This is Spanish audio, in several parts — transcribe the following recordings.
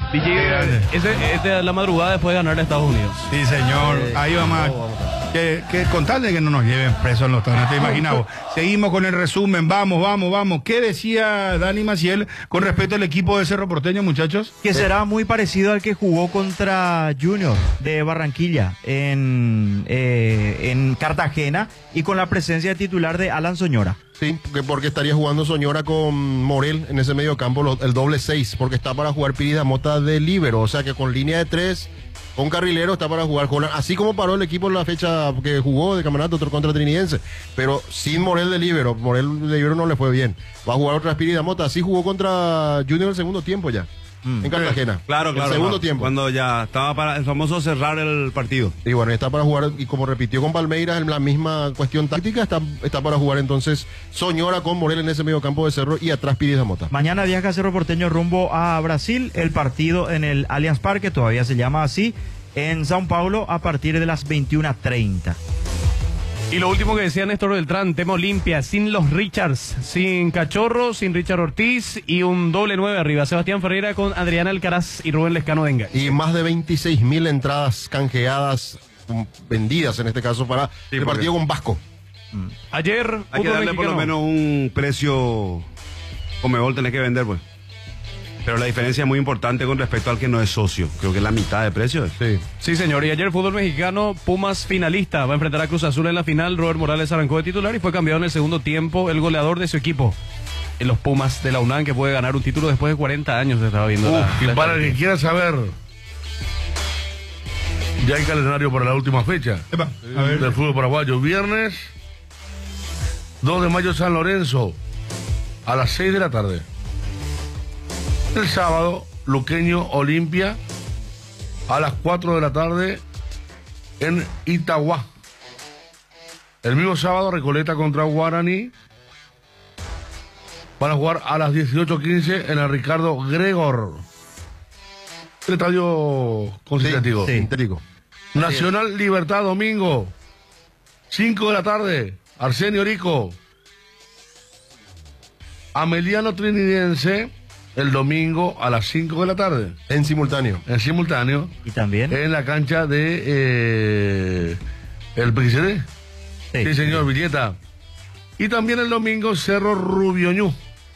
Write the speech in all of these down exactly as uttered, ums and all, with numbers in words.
D J, ese, ese es la madrugada después de ganar a Estados Unidos. Sí, señor. Eh, Ahí vamos a... Que, que con tal de que no nos lleven presos en los Estados Unidos, te imaginamos. Seguimos con el resumen, vamos, vamos, vamos. ¿Qué decía Dani Maciel con respecto al equipo de Cerro Porteño, muchachos? Que será muy parecido al que jugó contra Junior de Barranquilla en, eh, en Cartagena y con la presencia titular de Alan Soñora. Sí, porque, porque estaría jugando Soñora con Morel en ese medio campo, el doble seis, porque está para jugar Piri Damota de líbero, o sea que con línea de tres... Con carrilero está para jugar Holland, así como paró el equipo en la fecha que jugó de campeonato contra Trinidense, pero sin Morel de líbero. Morel de líbero no le fue bien. Va a jugar otra Espírita Mota, así jugó contra Junior el segundo tiempo ya, mm. en Cartagena. Claro, claro. El segundo claro. tiempo. Cuando ya estaba para el famoso cerrar el partido. Y bueno, está para jugar, y como repitió con Palmeiras en la misma cuestión táctica, está, está para jugar entonces Soñora con Morel en ese medio campo de Cerro y atrás Piri Damota. Mañana viaja Cerro Porteño rumbo a Brasil, el partido en el Allianz Parque, todavía se llama así, en São Paulo a partir de las veintiuna treinta. Y lo último que decía Néstor Beltrán, tema Olimpia, sin los Richards, sin Cachorro, sin Richard Ortiz y un doble nueve arriba. Sebastián Ferreira con Adrián Alcaraz y Rubén Lescano de Enganche. Y más de veintiséis mil entradas canjeadas, vendidas en este caso para sí, el partido con Vasco. Mm. Ayer hay que darle mexicano. Por lo menos un precio Conmebol, tenés que vender pues. Pero la diferencia es muy importante con respecto al que no es socio. Creo que es la mitad de precio. Sí. Sí, señor. Y ayer fútbol mexicano, Pumas finalista. Va a enfrentar a Cruz Azul en la final. Robert Morales arrancó de titular y fue cambiado en el segundo tiempo el goleador de su equipo. En los Pumas de la UNAM, que puede ganar un título después de cuarenta años. Se estaba viendo. Uf, la, y la para el que quiera saber, ya hay calendario para la última fecha Epa, a ver. del fútbol paraguayo. Viernes dos de mayo, San Lorenzo, a las seis de la tarde. El sábado, Luqueño Olimpia, a las cuatro de la tarde en Itagua. El mismo sábado, Recoleta contra Guaraní. Van a jugar a las dieciocho quince en el Ricardo Gregor. El estadio concentrativo. Sí, sintético. Nacional Libertad, domingo, cinco de la tarde, Arsenio Rico. Ameliano Trinidense, el domingo a las cinco de la tarde. En simultáneo. En simultáneo. Y también en la cancha de eh, el P X D. Sí, sí, señor, sí. Villeta. Y también el domingo Cerro Rubioñú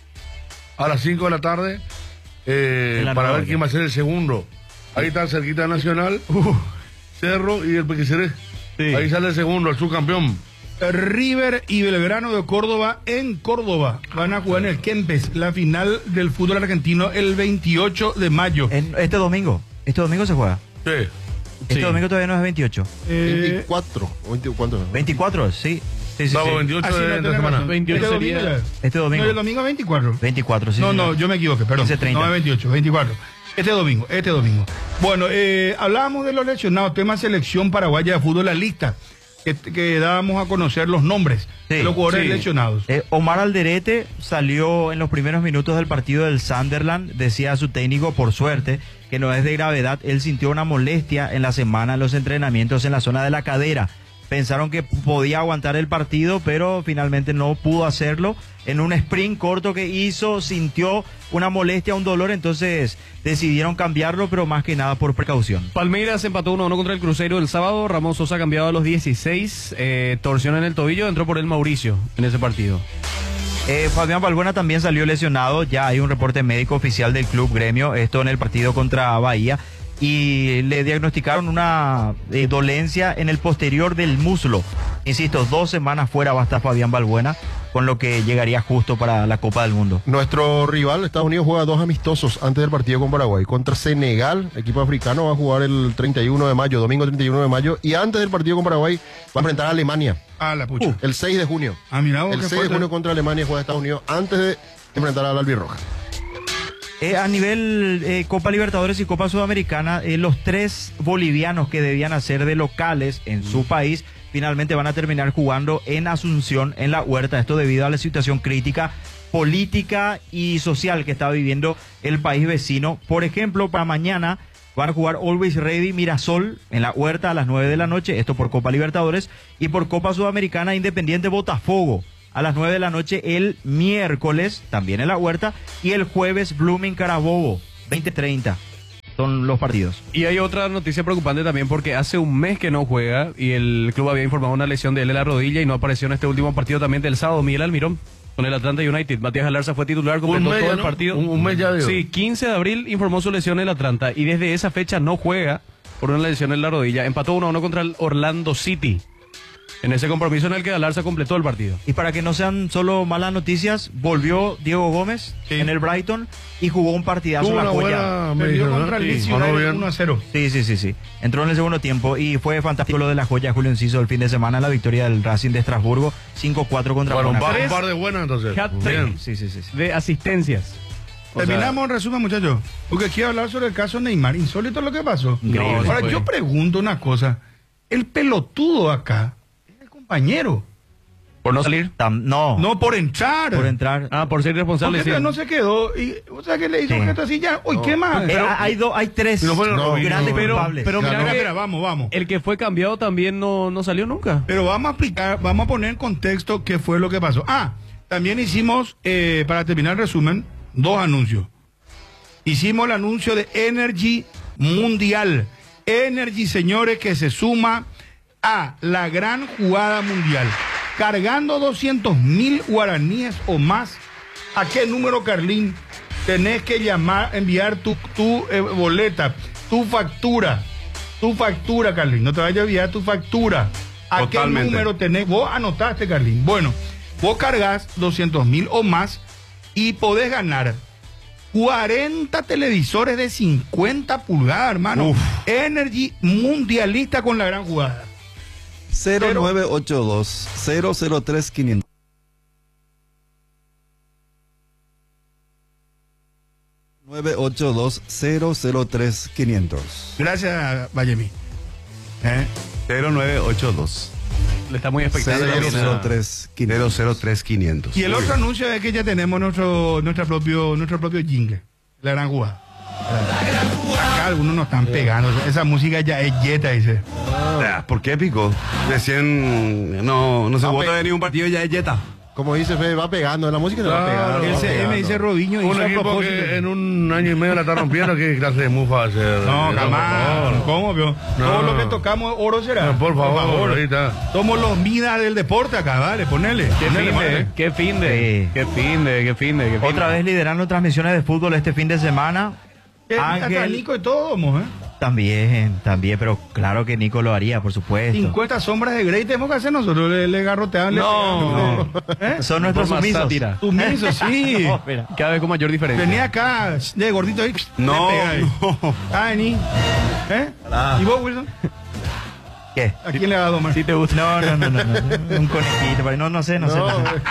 a las cinco de la tarde eh, para ver quién va a ser el segundo. Ahí está cerquita Nacional, uh, Cerro y el P X D. Sí. Ahí sale el segundo, el subcampeón. River y Belgrano de Córdoba en Córdoba van a jugar en el Kempes la final del fútbol argentino el veintiocho de mayo. En este domingo, este domingo se juega. Sí. Este sí. domingo todavía no es veintiocho. Eh, veinticuatro. veinticuatro. veinticuatro, sí. Sí, sí, Vamos, sí. veintiocho Así de no la semana. veintiocho este sería... domingo. Este domingo. No, el domingo veinticuatro. veinticuatro, sí. No, sí, no, yo me equivoqué, perdón. treinta. No es veintiocho, veinticuatro. Este domingo, este domingo. Bueno, eh, hablábamos de los lesionados, tema selección paraguaya de fútbol, la lista. Que, que dábamos a conocer los nombres sí, de los jugadores sí. lesionados. Eh, Omar Alderete salió en los primeros minutos del partido del Sunderland, decía su técnico, por suerte, que no es de gravedad. Él sintió una molestia en la semana en los entrenamientos en la zona de la cadera. Pensaron que podía aguantar el partido, pero finalmente no pudo hacerlo. En un sprint corto que hizo, sintió una molestia, un dolor, entonces decidieron cambiarlo, pero más que nada por precaución. Palmeiras empató uno a uno contra el Cruzeiro el sábado. Ramón Sosa cambiado a los dieciséis, eh, torsión en el tobillo, entró por el Mauricio en ese partido. Eh, Fabián Balbuena también salió lesionado, ya hay un reporte médico oficial del Club Gremio, esto en el partido contra Bahía. Y le diagnosticaron una eh, dolencia en el posterior del muslo. Insisto, dos semanas fuera va a estar Fabián Balbuena, con lo que llegaría justo para la Copa del Mundo. Nuestro rival, Estados Unidos, juega dos amistosos antes del partido con Paraguay. Contra Senegal, equipo africano, va a jugar el treinta y uno de mayo, domingo treinta y uno de mayo. Y antes del partido con Paraguay, va a enfrentar a Alemania. Ah, la pucha. Uh, el seis de junio. Ah, mira vos, el seis de junio contra Alemania juega Estados Unidos antes de enfrentar a la albirroja. Eh, a nivel eh, Copa Libertadores y Copa Sudamericana, eh, los tres bolivianos que debían hacer de locales en su país, finalmente van a terminar jugando en Asunción, en la Huerta. Esto debido a la situación crítica política y social que está viviendo el país vecino. Por ejemplo, para mañana van a jugar Always Ready Mirasol en la Huerta a las nueve de la noche, esto por Copa Libertadores, y por Copa Sudamericana Independiente Botafogo a las nueve de la noche el miércoles, también en la Huerta, y el jueves Blooming Carabobo, veinte treinta. son los partidos. Y hay otra noticia preocupante también porque hace un mes que no juega y el club había informado una lesión de él en la rodilla y no apareció en este último partido también del sábado. Miguel Almirón con el Atlanta United. Matías Galarza fue titular, completó mes todo ya, el ¿no? partido. Un- un mes ya, digo. Sí, quince de abril informó su lesión en el Atlanta y desde esa fecha no juega por una lesión en la rodilla. Empató uno a uno contra el Orlando City. En ese compromiso en el que Galarza completó el partido. Y para que no sean solo malas noticias, volvió Diego Gómez Sí. en el Brighton y jugó un partidazo Tuvo en la una joya. buena Perdió medicina, contra el ¿no? Leeds Sí, ganó United bien. uno a cero. Sí, sí, sí, sí. Entró en el segundo tiempo y fue fantástico lo de la joya Julio Enciso el fin de semana, la victoria del Racing de Estrasburgo, cinco cuatro contra Bueno, un Mónaco. par, un par de buenas entonces. Hat-trick. Bien. Sí, sí, sí, sí. De asistencias. O sea, Terminamos en resumen, muchachos. Porque quiero hablar sobre el caso Neymar. Insólito lo que pasó. Increíble. Ahora, Fue. yo pregunto una cosa. El pelotudo acá es el compañero. por no salir. Tam- no, No por entrar. por entrar. Ah, por ser irresponsable. Porque sí. no se quedó. Y, o sea, que le hizo Sí. un gesto así ya. Uy, ¿qué más? Eh, Pero, hay, dos, hay tres Y no fueron No, Robinho. grandes pero- culpables. pero mira espera, que- espera, vamos, vamos. El que fue cambiado también no, no salió nunca. Pero vamos a explicar, vamos a poner en contexto qué fue lo que pasó. Ah, también hicimos, eh, para terminar el resumen, dos anuncios. Hicimos el anuncio de Energy Mundial. Energy, señores, que se suma a la gran jugada mundial. Cargando doscientos mil guaraníes o más. ¿A qué número, Carlín? Tenés que llamar, enviar tu, tu eh, boleta, tu factura. Tu factura, Carlín. No te vayas a enviar tu factura. ¿A Totalmente. qué número tenés? Vos anotaste, Carlín. Bueno, vos cargas doscientos mil o más y podés ganar cuarenta televisores de cincuenta pulgadas, hermano. Energy mundialista con la gran jugada. cero nueve ocho dos, cero cero tres, quinientos. nueve ocho dos, cero cero tres, quinientos. Gracias, Vallemi. ¿Eh? cero nueve ocho dos, Le está muy expectante. cero también cero a- tres, cero quinientos. cero tres quinientos. Y el otro anuncio es que ya tenemos nuestro, nuestro propio, nuestro propio jingle. La gran jugada. Acá algunos nos están pegando. Esa música ya es yeta, dice. Ah, ¿por qué pico? Recién no, no se Ah, vota pe- de ningún partido y ya es Jetta. Como dice Fede, va pegando, la música le va Claro, pegando. El va C M pegando. dice Robinho y Un hizo a equipo propósito. que en un año y medio la está rompiendo, ¿qué clase de mufa va a ser? No, por jamás. favor. ¿Cómo, vio? No. Todo lo que tocamos oro será. No, por favor, ahorita. Somos los midas del deporte acá, vale, ponele. Qué Ponele, fin madre. de, qué fin de, Sí. qué fin de, qué fin de, qué fin Otra de. vez liderando transmisiones de fútbol este fin de semana. Eh, Hasta Ángel Nico y todos, ¿eh? también, también, pero claro que Nico lo haría, por supuesto. cincuenta sombras de Grey tenemos que hacer nosotros. Le, le garroteamos. le No. pegamos. ¿Eh? Son nuestros Forma sumisos. sátira. Sumiso, sí. No, espera. Cada vez con mayor diferencia. Venía acá de gordito ahí. No, le pega ahí. no. Ah, vení. ¿Eh? ¿Y vos, Wilson? ¿Qué? ¿A quién le ha dado más? Si te gusta. No, no, no, no, no. Un conejito, pero no, no sé, no, sé.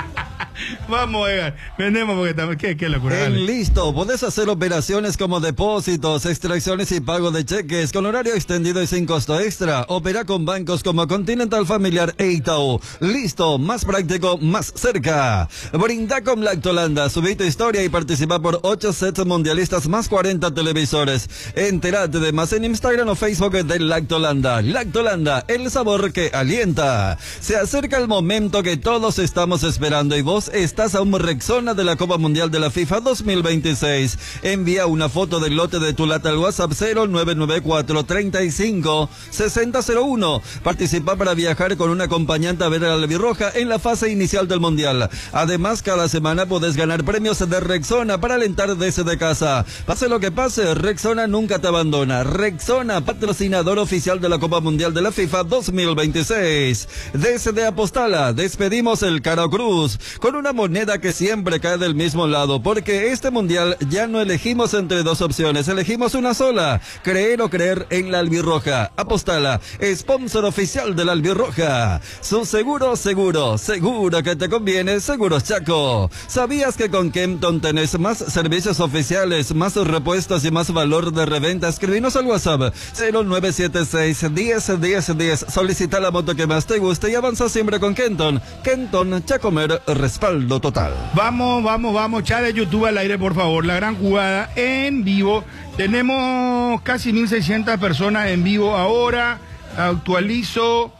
Vamos, Edgar. Vendemos porque también. ¿Qué, qué locura? En Dale. Listo, podés hacer operaciones como depósitos, extracciones y pago de cheques con horario extendido y sin costo extra. Opera con bancos como Continental Familiar e Itaú. Listo, más práctico, más cerca. Brinda con Lactolanda, subí tu historia y participa por ocho sets mundialistas más cuarenta televisores. Entérate de más en Instagram o Facebook de Lactolanda. Lactolanda, el sabor que alienta. Se acerca el momento que todos estamos esperando y vos estás a un Rexona de la Copa Mundial de la FIFA dos mil veintiséis. Envía una foto del lote de tu lata al WhatsApp cero nueve nueve cuatro, treinta y cinco, sesenta cero uno. Participa para viajar con un acompañante a ver a la albirroja en la fase inicial del Mundial. Además, cada semana podés ganar premios de Rexona para alentar desde casa. Pase lo que pase, Rexona nunca te abandona. Rexona, patrocinador oficial de la Copa Mundial de la FIFA dos mil veintiséis. Desde Apostala, despedimos el Caro Cruz con una moneda que siempre cae del mismo lado, porque este mundial ya no elegimos entre dos opciones, elegimos una sola: creer o creer en la albirroja. Apostala, sponsor oficial de la albirroja. Su seguro, seguro, seguro que te conviene, Seguros Chaco. ¿Sabías que con Kempton tenés más servicios oficiales, más repuestos y más valor de reventa? Escribinos al WhatsApp cero nueve siete seis, diez, diez, diez. Solicita la moto que más te guste y avanza siempre con Kenton. Kenton, Chacomer, respaldo total. Vamos, vamos, vamos. Chat de YouTube al aire, por favor. La gran jugada en vivo. Tenemos casi mil seiscientas personas en vivo ahora. Actualizo.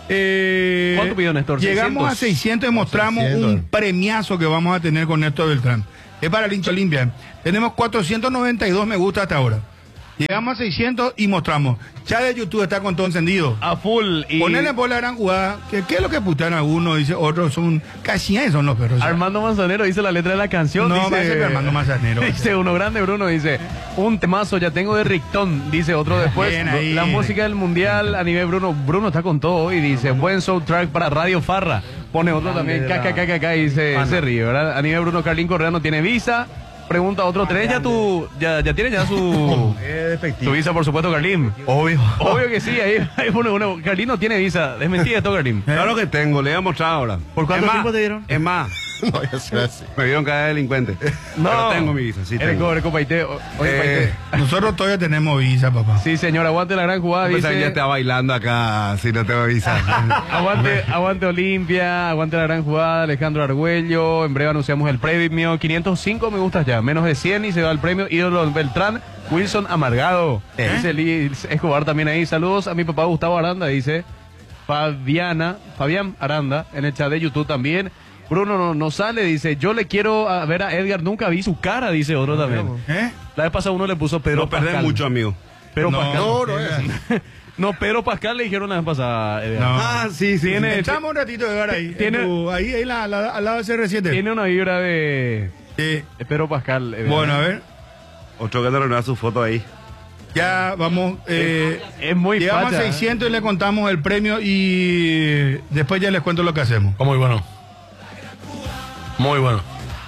Eh, ¿Cuánto pidió Néstor? Llegamos a seiscientos y mostramos seiscientos. un premiazo que vamos a tener con Néstor Beltrán. Es para el hincha Olimpia. Tenemos cuatrocientos noventa y dos me gusta hasta ahora. Llegamos a seiscientos y mostramos. Ya de YouTube está con todo encendido. A full. Y Ponele por la gran jugada. ¿Qué, ¿Qué es lo que putean algunos? Dice otros son. Casi son los perros. Armando Manzanero dice la letra de la canción. No, dice, me hace Armando Manzanero. Dice uno grande, Bruno, dice, un temazo ya tengo de Rictón, dice otro después. Bien ahí. La música del mundial a nivel Bruno. Bruno está con todo hoy, dice, buen soundtrack para Radio Farra. Pone otro también, caca, caca, caca, y se, se ríe, ¿verdad? A nivel Bruno, Carlín Correa no tiene visa. Pregunta otro, ¿tenés ya tu, ya, ya tienes ya su, tu visa, por supuesto, Carlín? Obvio. Obvio que sí, ahí, ahí uno, uno, Carlín no tiene visa, es mentira esto, Carlín. Claro que tengo, le voy a mostrar ahora. ¿Por cuánto Es más, tiempo te dieron? Es más, No, ya sea así. me vieron cada delincuente. No, Pero tengo mi visa, sí El tengo. cobre, copaite, o- oye, Eh, paite. Nosotros todavía tenemos visa, papá. Sí, señor, aguante la gran jugada, Pensaba que ya dice. estaba bailando acá, si no tengo visa. Aguante, aguante Olimpia, aguante la gran jugada, Alejandro Argüello. En breve anunciamos el premio. quinientos cinco me gustas ya, menos de cien y se va el premio. Ídolo Beltrán, Wilson Amargado. Dice Liz Escobar también ahí. Saludos a mi papá Gustavo Aranda, dice Fabiana, Fabián Aranda, en el chat de YouTube también. Bruno no, no sale, dice, yo le quiero a ver a Edgar, nunca vi su cara, dice otro también. ¿Eh? La vez pasada uno le puso Pedro No perdés Pascal. mucho, amigo. Pedro No, Pascal. No, no es así. No, Pedro Pascal le dijeron la vez pasada, Edgar. No. Ah, sí, sí. Tiene- sí. Echamos un ratito de ver ahí. Tiene- en tu- ahí, ahí la, la- al lado de C R siete. Tiene una vibra de, Sí. de Pedro Pascal. Edgar. Bueno, a ver. Otro que te renueva su foto ahí. Ya vamos. Eh, Es muy llegamos facha, a ¿eh? seiscientos y le contamos el premio y después ya les cuento lo que hacemos. Oh, muy bueno. Muy bueno.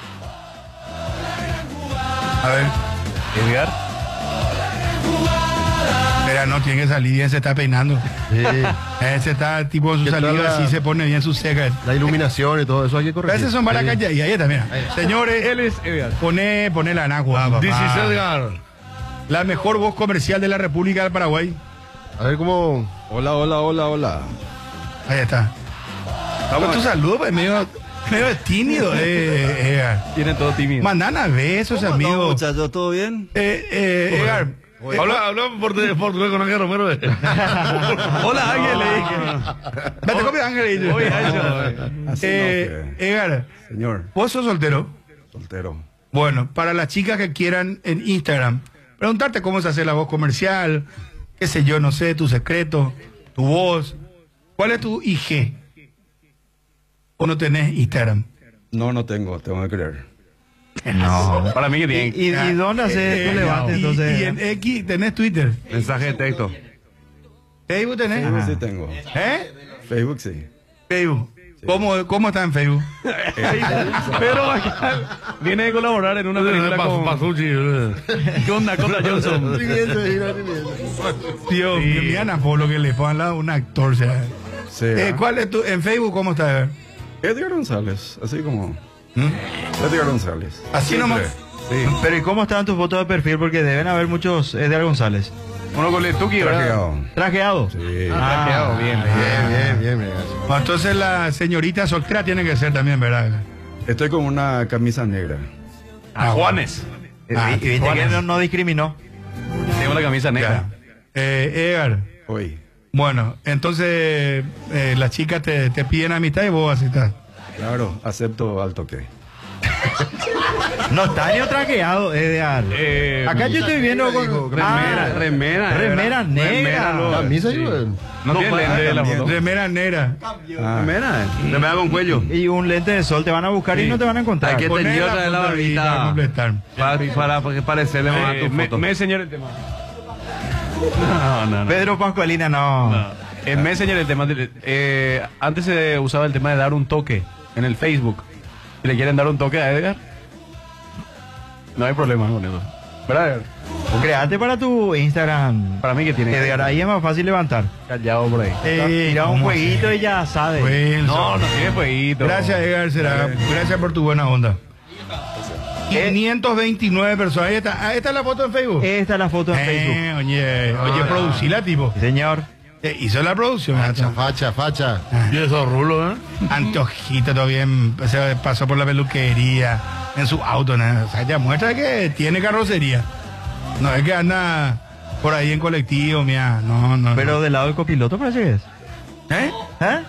A ver. Edgar. Espera, no, tiene que salir bien, se está peinando. Ese está tipo su ¿Qué tal salida la- así, se pone bien sus cejas. La iluminación y todo eso hay que Pero corregir. esos son para la calle y ahí está, mira. Señores, Él es Edgar. pone, pone la anagua, papá. This is Edgar. La mejor voz comercial de la República del Paraguay. A ver cómo. Hola, hola, hola, hola. Ahí está. Con tu saludo, pues medio, medio tímido, eh, Edgar. Tiene todo tímido. Mandana besos, ¿Cómo amigo. andamos, muchachos? ¿Todo bien? Eh, eh, Edgar. Habla, habla por portugués con Ángel Romero. eh. Hola, Ángel, le dije. Vete copia, Ángel. Oye, Ángel. Así Eh, Edgar, Señor, ¿vos sos soltero? soltero. Bueno, para las chicas que quieran en Instagram, preguntarte cómo se hace la voz comercial, qué sé yo, no sé, tu secreto, tu voz. ¿Cuál es tu I G? ¿O no tenés Instagram? No, no tengo, tengo que creer. No, para mí que ¿Y, tiene. y, y dónde haces Eh, tu levante y- entonces? Y, en X tenés Twitter. Mensaje de texto. Facebook tenés. Facebook sí tengo. ¿Eh? Facebook sí. Facebook. ¿Cómo, ¿Cómo está en Facebook? Pero Pascal viene de colaborar en una película con, Pasuchi. eh. con Dakota Johnson. Tío, mi Ana Polo que le pongan la- un actor. O sea. Sí, Eh, ¿ah? ¿Cuál es tu, en Facebook cómo está? Edgar González, así como. ¿Mm? Edgar González. Así nomás. Pero ¿y cómo están tus fotos de perfil? Porque deben haber muchos Edgar González. Uno con el Tuki, ¿verdad? Trajeado. ¿Trajeado? Sí. Ah, trajeado, bien. Bien, bien, bien, bien. Bueno, entonces la señorita soltera tiene que ser también, ¿verdad? Estoy con una camisa negra. A Juanes. Ah, y y viste que no, no discriminó. Tengo la camisa negra. Ya. Eh, Edgar, Hoy. bueno, entonces eh, las chicas te, te piden amistad y vos aceptás. Claro, acepto al toque. No está ni trajeado, Edgar. Eh, Acá yo estoy viendo con. Remera, Ah, remera. remera eh, negra. Remera, lo- Camisa sí. yo. no tiene lente de la foto. Remera negra. Ah, Remera, eh. Remera con cuello. Y un lente de sol te van a buscar y no te van a encontrar. Hay que Poné tener la otra de la punta ahí para barbita. completar. Para, para parecerle más a Eh, tu me, foto. me señor el tema. No, no, no. Pedro Pascualina, no. No. Eh, me señor el tema. de- eh, antes se usaba el tema de dar un toque en el Facebook. Si le quieren dar un toque a Edgar, no hay problema con eso. ¿Verdad, Edgar? Créate para tu Instagram. Para mí que tiene. Edgar, ahí es más fácil levantar. Callado por ahí. Eh, Tira un ¿cómo jueguito así? y ya sabes. Wilson. No, no tiene jueguito. Gracias, Edgar, será. Gracias por tu buena onda. quinientos veintinueve personas. Ahí está. Ah, esta es la foto en Facebook. Esta es la foto en Facebook. Eh, oye, oye, producila, tipo. Sí, señor. Eh, hizo la producción. Facha, facha, facha. Y esos rulos, ¿eh? Antojito todavía en- se pasó por la peluquería en su auto, ¿no? O sea, ya muestra que tiene carrocería. No es que anda por ahí en colectivo, mía. No, no. Pero del lado del copiloto parece que es. no. ¿Eh? ¿Eh?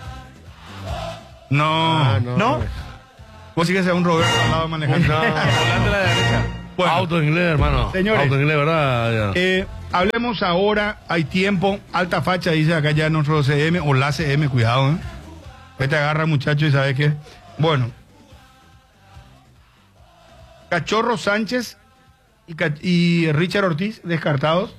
No. Ah, ¿No? Vos sí que sea un Roberto al lado manejando. Volante a la derecha. Bueno, Auto inglés, hermano. Señores, Auto inglés, ¿verdad? eh, hablemos ahora, hay tiempo, alta facha, dice acá ya nuestro C M, o la C M, cuidado, ¿eh? Que te agarra, muchacho, y sabes qué. Bueno, Cachorro Sánchez y, Ca- y Richard Ortiz descartados.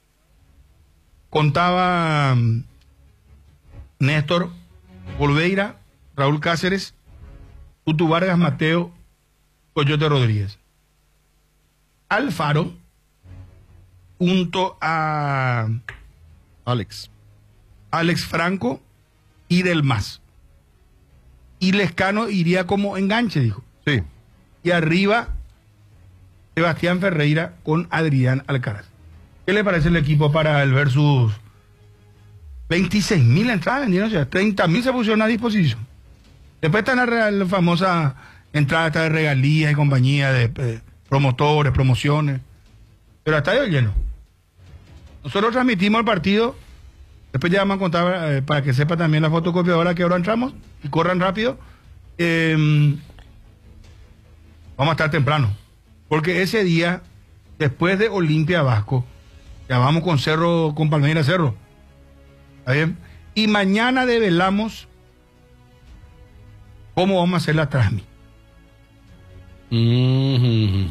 Contaba um, Néstor Olveira, Raúl Cáceres, Tutu Vargas, Mateo, Coyote Rodríguez. Alfaro, junto a Alex. Alex Franco y Del Mas. Y Lescano iría como enganche, dijo. Sí. Y arriba, Sebastián Ferreira con Adrián Alcaraz. ¿Qué le parece el equipo para el versus? veintiséis mil entradas vendieron, o sea, treinta mil se pusieron a disposición. Después está la, real- la famosa entrada esta de regalías y compañía de eh, promotores, promociones. Pero hasta estadio lleno. Nosotros transmitimos el partido. Después ya vamos a contar eh, para que sepa también la fotocopiadora que ahora entramos y corran rápido. Eh, vamos a estar temprano. Porque ese día, después de Olimpia Vasco, ya vamos con Cerro, con Palmeiras Cerro. ¿Está bien? Y mañana develamos cómo vamos a hacer la transmisión. Mm.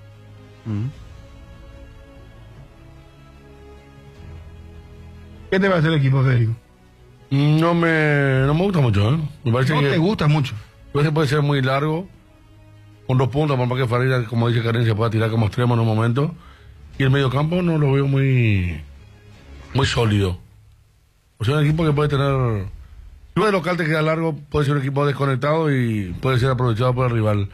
¿Qué te va a hacer el equipo, Federico? No me, no me gusta mucho, ¿eh? Me parece No que te gusta mucho. puede, puede ser muy largo, con dos puntos, por más que Farida, como dice Karen, se pueda tirar como extremo en un momento. Y el medio campo no lo veo muy, muy sólido. O sea, un equipo que puede tener... Si de local te queda largo, puede ser un equipo desconectado y puede ser aprovechado por el rival.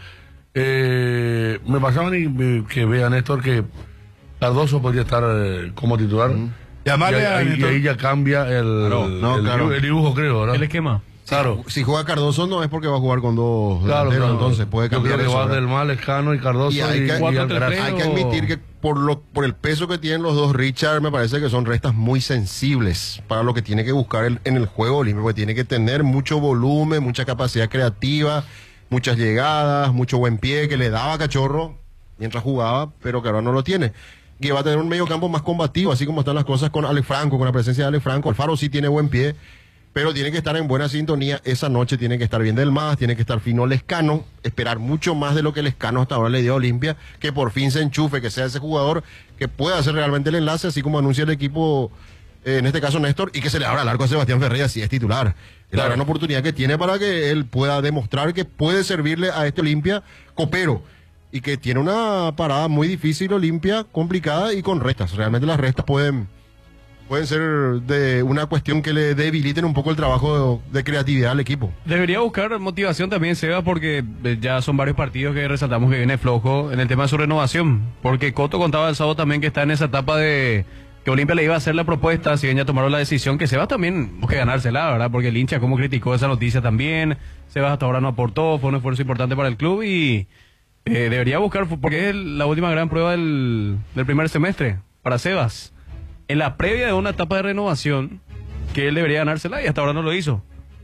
Eh, me pasaba ni me- que vea Néstor que Cardoso podría estar eh, como titular. Llamarle y, a ahí, y Néstor. ahí ya cambia el, Claro, no, el, claro. dibu- el dibujo, creo, ¿verdad? El esquema. Claro. Si juega Cardoso no es porque va a jugar con dos Claro, delanteros, claro. entonces puede Yo cambiar creo que eso, va ¿verdad? del mal, Escano y Cardoso Y y, hay que- y cuatro, Alcaraz. tres, tres. Hay que Pero- admitir que por lo por el peso que tienen los dos Richard, me parece que son restas muy sensibles para lo que tiene que buscar el- en el juego olímpico, porque tiene que tener mucho volumen, mucha capacidad creativa, muchas llegadas, mucho buen pie que le daba a Cachorro mientras jugaba, pero que ahora no lo tiene. Que va a tener un medio campo más combativo, así como están las cosas con Alex Franco, con la presencia de Alex Franco. Alfaro sí tiene buen pie, pero tiene que estar en buena sintonía. Esa noche tiene que estar bien Del Mas, tiene que estar fino Lescano, esperar mucho más de lo que Lescano hasta ahora le dio a Olimpia, que por fin se enchufe, que sea ese jugador que pueda hacer realmente el enlace, así como anuncia el equipo, eh, en este caso Néstor, y que se le abra el arco a Sebastián Ferreira si es titular. Es la gran oportunidad que tiene para que él pueda demostrar que puede servirle a este Olimpia copero. Y que tiene una parada muy difícil, Olimpia, complicada y con restas. Realmente las restas pueden, pueden ser de una cuestión que le debiliten un poco el trabajo de, de creatividad al equipo. Debería buscar motivación también, Seba, porque eh, ya son varios partidos que resaltamos que viene flojo en el tema de su renovación. Porque Coto contaba el sábado también que está en esa etapa de que Olimpia le iba a hacer la propuesta, si bien ya tomaron la decisión, que Sebas también busque ganársela, ¿verdad? Porque el hincha como criticó esa noticia también, Sebas hasta ahora no aportó, fue un esfuerzo importante para el club y eh, debería buscar, porque es la última gran prueba del, del primer semestre para Sebas. En la previa de una etapa de renovación, que él debería ganársela y hasta ahora no lo hizo.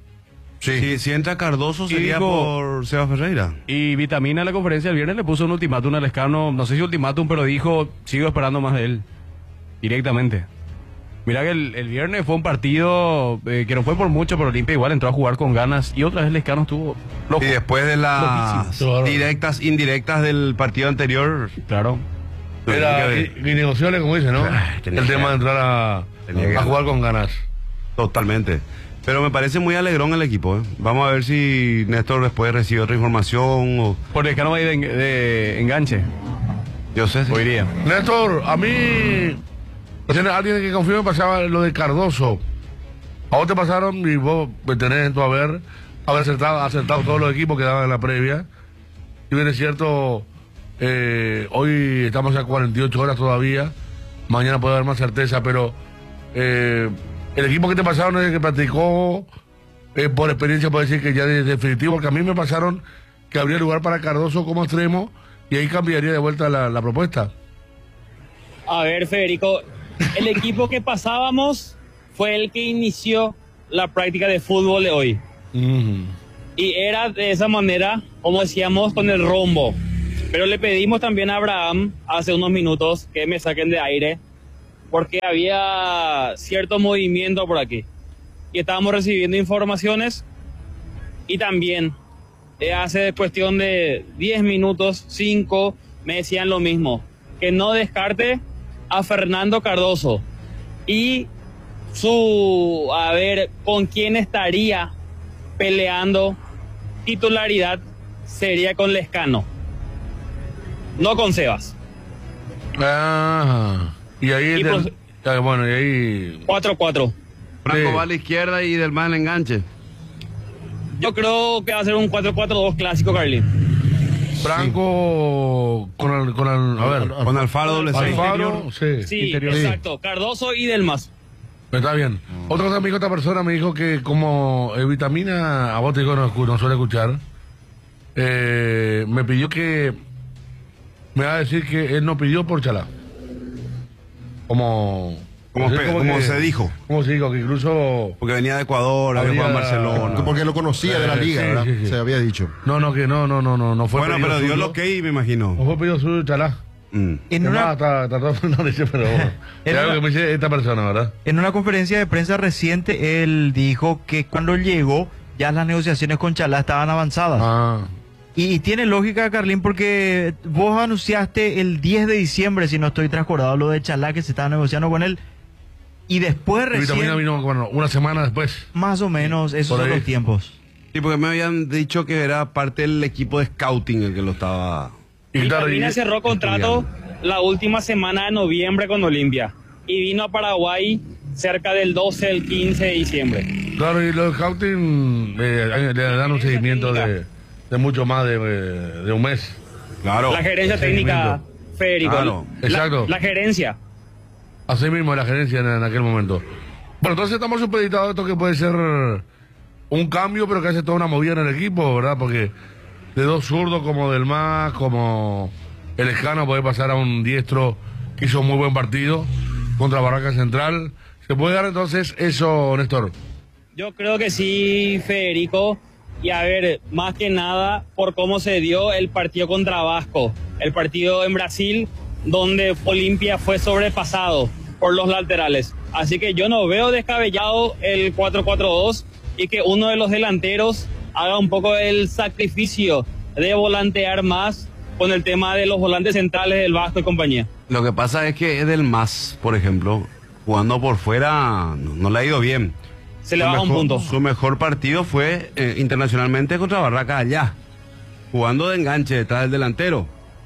Si, si entra Cardoso Y sería digo- por Seba Ferreira. Y Vitamina en la conferencia del viernes le puso un ultimátum al Lescano, no sé si ultimátum, pero dijo, sigo esperando más de él, directamente. Mira que el, el viernes fue un partido eh, que no fue por mucho, pero Olimpia igual entró a jugar con ganas y otra vez Lescano estuvo loco. Y después de las Loquísimo. directas, indirectas del partido anterior, Claro. Era tenía que- que negociable, como dice, ¿no? Ah, tenía El que- tema de entrar a, tenía que- a jugar con ganas. totalmente. Pero me parece muy alegrón el equipo. ¿eh? Vamos a ver si Néstor después recibe otra información o Por Lescano va a ir de, en- de enganche, yo sé. hoy día. Néstor, a mí, o sea, alguien que confío me pasaba lo de Cardoso. A vos te pasaron y vos me tenés en tu haber, haber acertado, acertado todos los equipos que daban en la previa. Si bien es cierto, eh, hoy estamos a cuarenta y ocho horas todavía, mañana puede haber más certeza, pero eh, el equipo que te pasaron es el que practicó, eh, por experiencia puedo decir que ya es definitivo, porque a mí me pasaron que habría lugar para Cardoso como extremo y ahí cambiaría de vuelta la, la propuesta. A ver, Federico, el equipo que pasábamos fue el que inició la práctica de fútbol de hoy. Mm. Y era de esa manera, como decíamos, con el rombo. Pero le pedimos también a Abraham hace unos minutos que me saquen de aire porque había cierto movimiento por aquí y estábamos recibiendo informaciones y también eh, hace cuestión de diez minutos, cinco, me decían lo mismo, que no descarte a Fernando Cardoso y su, a ver, con quién estaría peleando titularidad sería con Lescano, no con Sebas. Ah, y ahí, Y del- pues- ah, bueno, y ahí, cuatro cuatro. Franco Sí. va a la izquierda y del más el enganche. Yo creo que va a ser un cuatro cuatro dos clásico, Carlin. Franco con el, con el, a ver, Con Alfaro doble seis. Alfaro, sí, Sí, Interior. exacto. Cardoso y Delmas. está bien. Otra cosa me dijo esta persona, me dijo que como eh, vitamina, a vos te digo, no, escu- no suele escuchar, eh, me pidió que, me va a decir que él no pidió por Chalá. Como, Como así pe- como se dijo. Como se dijo, que incluso, Porque venía de Ecuador, había Habría- jugado en Barcelona. Porque lo conocía de la Eh, liga, sí, ¿verdad? sí, sí. Se había dicho. no, no, que no, no, no, no, no fue Bueno, pedido pero dio suyo. el ok, me imagino. No fue pedido suyo Chalá. Mm. En Es una, más, está, está todo no dice, pero bueno. En Es algo una- que me dice esta persona, ¿verdad? en una conferencia de prensa reciente, él dijo que cuando llegó ya las negociaciones con Chalá estaban avanzadas. Ah. Y, y tiene lógica, Carlín, porque vos anunciaste el diez de diciembre, si no estoy transcordado, lo de Chalá, que se estaba negociando con él. Y después Y Vitamina recién, vino, bueno, una semana después. más o menos, esos Por son ahí. los tiempos. Sí, porque me habían dicho que era parte del equipo de scouting el que lo estaba... Y claro, Carolina y- cerró contrato la última semana de noviembre con Olimpia. Y vino a Paraguay cerca del doce, el quince de diciembre. Claro, y los scouting eh, le dan un seguimiento de, de mucho más de, de un mes. Claro. La gerencia técnica, Federico. Claro, La- exacto. La, gerencia. Así mismo la gerencia en, en aquel momento. Bueno, entonces estamos supeditados a esto que puede ser un cambio, pero que hace toda una movida en el equipo, ¿verdad? Porque de dos zurdos como del más, como el Escano, puede pasar a un diestro que hizo un muy buen partido contra Barraca Central. ¿Se puede dar entonces eso, Néstor? Yo creo que sí, Federico. Y a ver, más que nada por cómo se dio el partido contra Vasco. El partido en Brasil, donde Olimpia fue sobrepasado por los laterales. Así que yo no veo descabellado el cuatro cuatro dos y que uno de los delanteros haga un poco el sacrificio de volantear más con el tema de los volantes centrales del Vasco y compañía. Lo que pasa es que Edelmas, por ejemplo, jugando por fuera, no, no le ha ido bien. Se le Su baja un mejor- punto. Su mejor partido fue eh, internacionalmente contra Barraca allá, jugando de enganche detrás del delantero.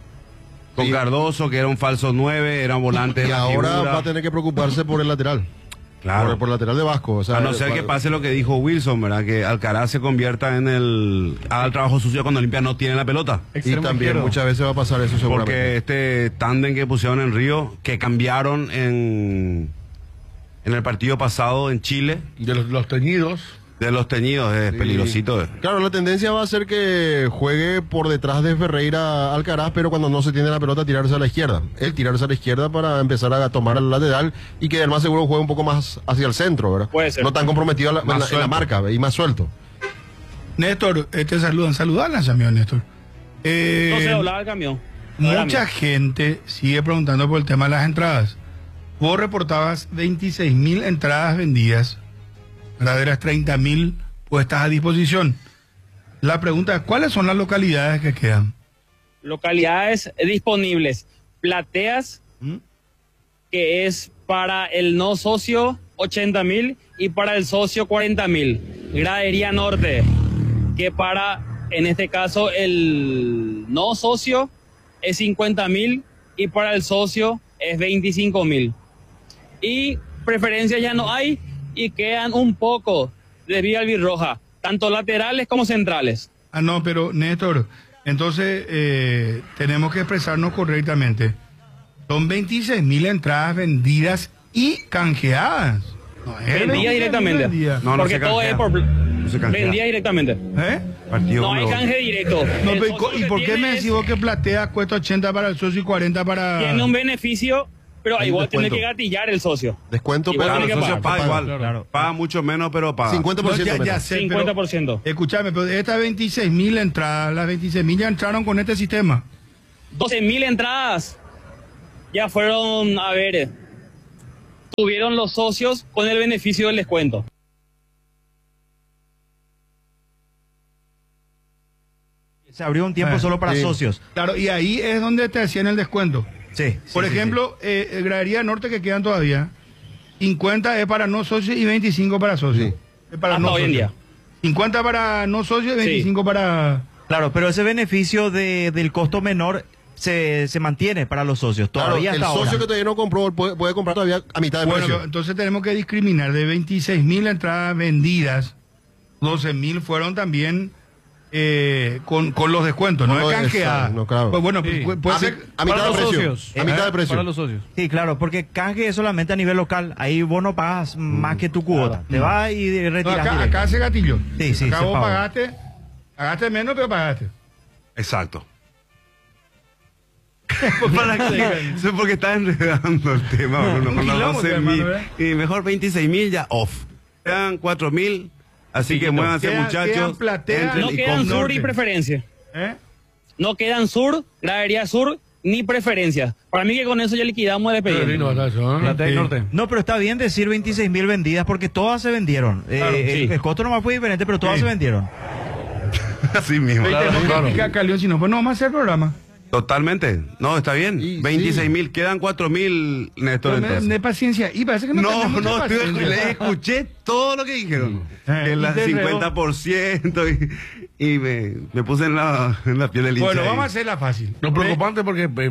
Con Sí. Cardoso, que era un falso nueve, era un volante de Y la ahora figura. va a tener que preocuparse por el lateral. Claro. Por, por el lateral de Vasco. O sea, A no ser va- que pase lo que dijo Wilson, ¿verdad? Que Alcaraz se convierta en el... haga el trabajo sucio cuando Olimpia no tiene la pelota. Y Extremo también izquierdo. muchas veces va a pasar eso seguramente. Porque este tándem que pusieron en Río, que cambiaron en, en el partido pasado en Chile, De los, los teñidos. de los teñidos, es peligrosito. Claro, la tendencia va a ser que juegue por detrás de Ferreira Alcaraz, pero cuando no se tiene la pelota, tirarse a la izquierda. Él tirarse a la izquierda para empezar a tomar el lateral y que además seguro juegue un poco más hacia el centro, ¿verdad? Puede ser. No tan comprometido a la- en, Más la, en la suelto. marca y más suelto. Néstor, eh, te saludan. Saludarlas, amigo Néstor. Eh, No se doblaba el camión. mucha gente sigue preguntando por el tema de las entradas. Vos reportabas veintiséis mil entradas vendidas, verdaderas treinta mil puestas a disposición. La pregunta es, ¿cuáles son las localidades que quedan? Localidades disponibles. Plateas, que es para el no socio ochenta mil y para el socio cuarenta mil. Gradería Norte, que para, en este caso, el no socio es cincuenta mil y para el socio es veinticinco mil. Y preferencias ya no hay y quedan un poco de vía albirroja, tanto laterales como centrales. Ah, no, pero Néstor, entonces eh, tenemos que expresarnos correctamente. Son veintiséis mil entradas vendidas y canjeadas. No, es Vendía veintiséis mil directamente. vendidas. No, no porque se todo canjea. es por... No se canjea. Vendía directamente. ¿Eh? Partido No hay número- canje directo. No, El pero ¿y socio co- ¿y que por qué tiene me es- decís vos que platea cuesta ochenta para el socio y cuarenta para...? Tiene un beneficio, pero Hay igual un tiene descuento. que gatillar el socio. Descuento, Igual pero Claro, el tiene que socio pagar. paga igual. Claro. Paga mucho menos, pero paga. cincuenta por No, ciento. ya, ya menos. sé, pero- cincuenta por ciento. Escúchame, pero estas veintiséis mil entradas, las veintiséis mil ya entraron con este sistema. doce mil entradas ya fueron, a ver, tuvieron los socios con el beneficio del descuento. Se abrió un tiempo Ah, solo para sí. socios. Claro, y ahí es donde te hacían el descuento. Sí. Por sí, sí, ejemplo, eh, el Gradería Norte que quedan todavía, cincuenta es para no socios y veinticinco para socios. Sí. Es para Hasta no hoy en socios. día. cincuenta para no socios y Sí. veinticinco para... sí. Claro, pero ese beneficio de, del costo menor se, se mantiene para los socios. Claro, Todavía el hasta socio ahora. que todavía no compró puede, puede comprar todavía a mitad de Bueno, precio. entonces tenemos que discriminar de veintiséis mil entradas vendidas, doce mil fueron también eh, con, con los descuentos, no Con es lo de- canjeada. no, claro. Pues bueno, Sí. pu- puede a, mi- ser... a mitad para de los precio. socios. A mitad de Eh, precio. Para los socios. Sí, claro, porque canje es solamente a nivel local. Ahí vos no pagas más que tu cuota. Te vas y No, retiras acá, directo. acá se gatillo. Sí, sí, acá se vos paga. pagaste, pagaste menos, pero pagaste. Exacto. ¿Para qué? Eso es porque está enredando el tema, Bruno, Un con los quilombo, doce hermano, mil. ¿verdad? Y mejor veintiséis mil ya off. Quedan cuatro mil, así que Piquito. muévanse, Quedan- quedan muchachos. plateas. entren No y quedan compren. sur norte. y preferencia. ¿Eh? No quedan sur, gradería sur, ni preferencia. Para mí que con eso ya liquidamos el Qué lindo expediente. está eso, ¿eh? Platea y Sí. Norte. No, pero está bien decir veintiséis mil vendidas porque todas se vendieron. Eh, Claro, el, sí. el costo nomás fue diferente, pero todas Sí. se vendieron. Así mismo. Ahí tenemos que claro. explicar, Calión, si no, pues no vamos a hacer programa. Totalmente. No, está bien. Y- veintiséis mil, quedan cuatro mil, Néstor. No, me- entonces. de paciencia. Y parece que no No, tenemos no, mucha estoy- paciencia. le escuché todo lo que dijeron. Eh, el y te cincuenta por ciento y, y me, me puse en la, en la piel del hincha. Bueno, ahí. vamos a hacerla fácil. Lo preocupante porque eh,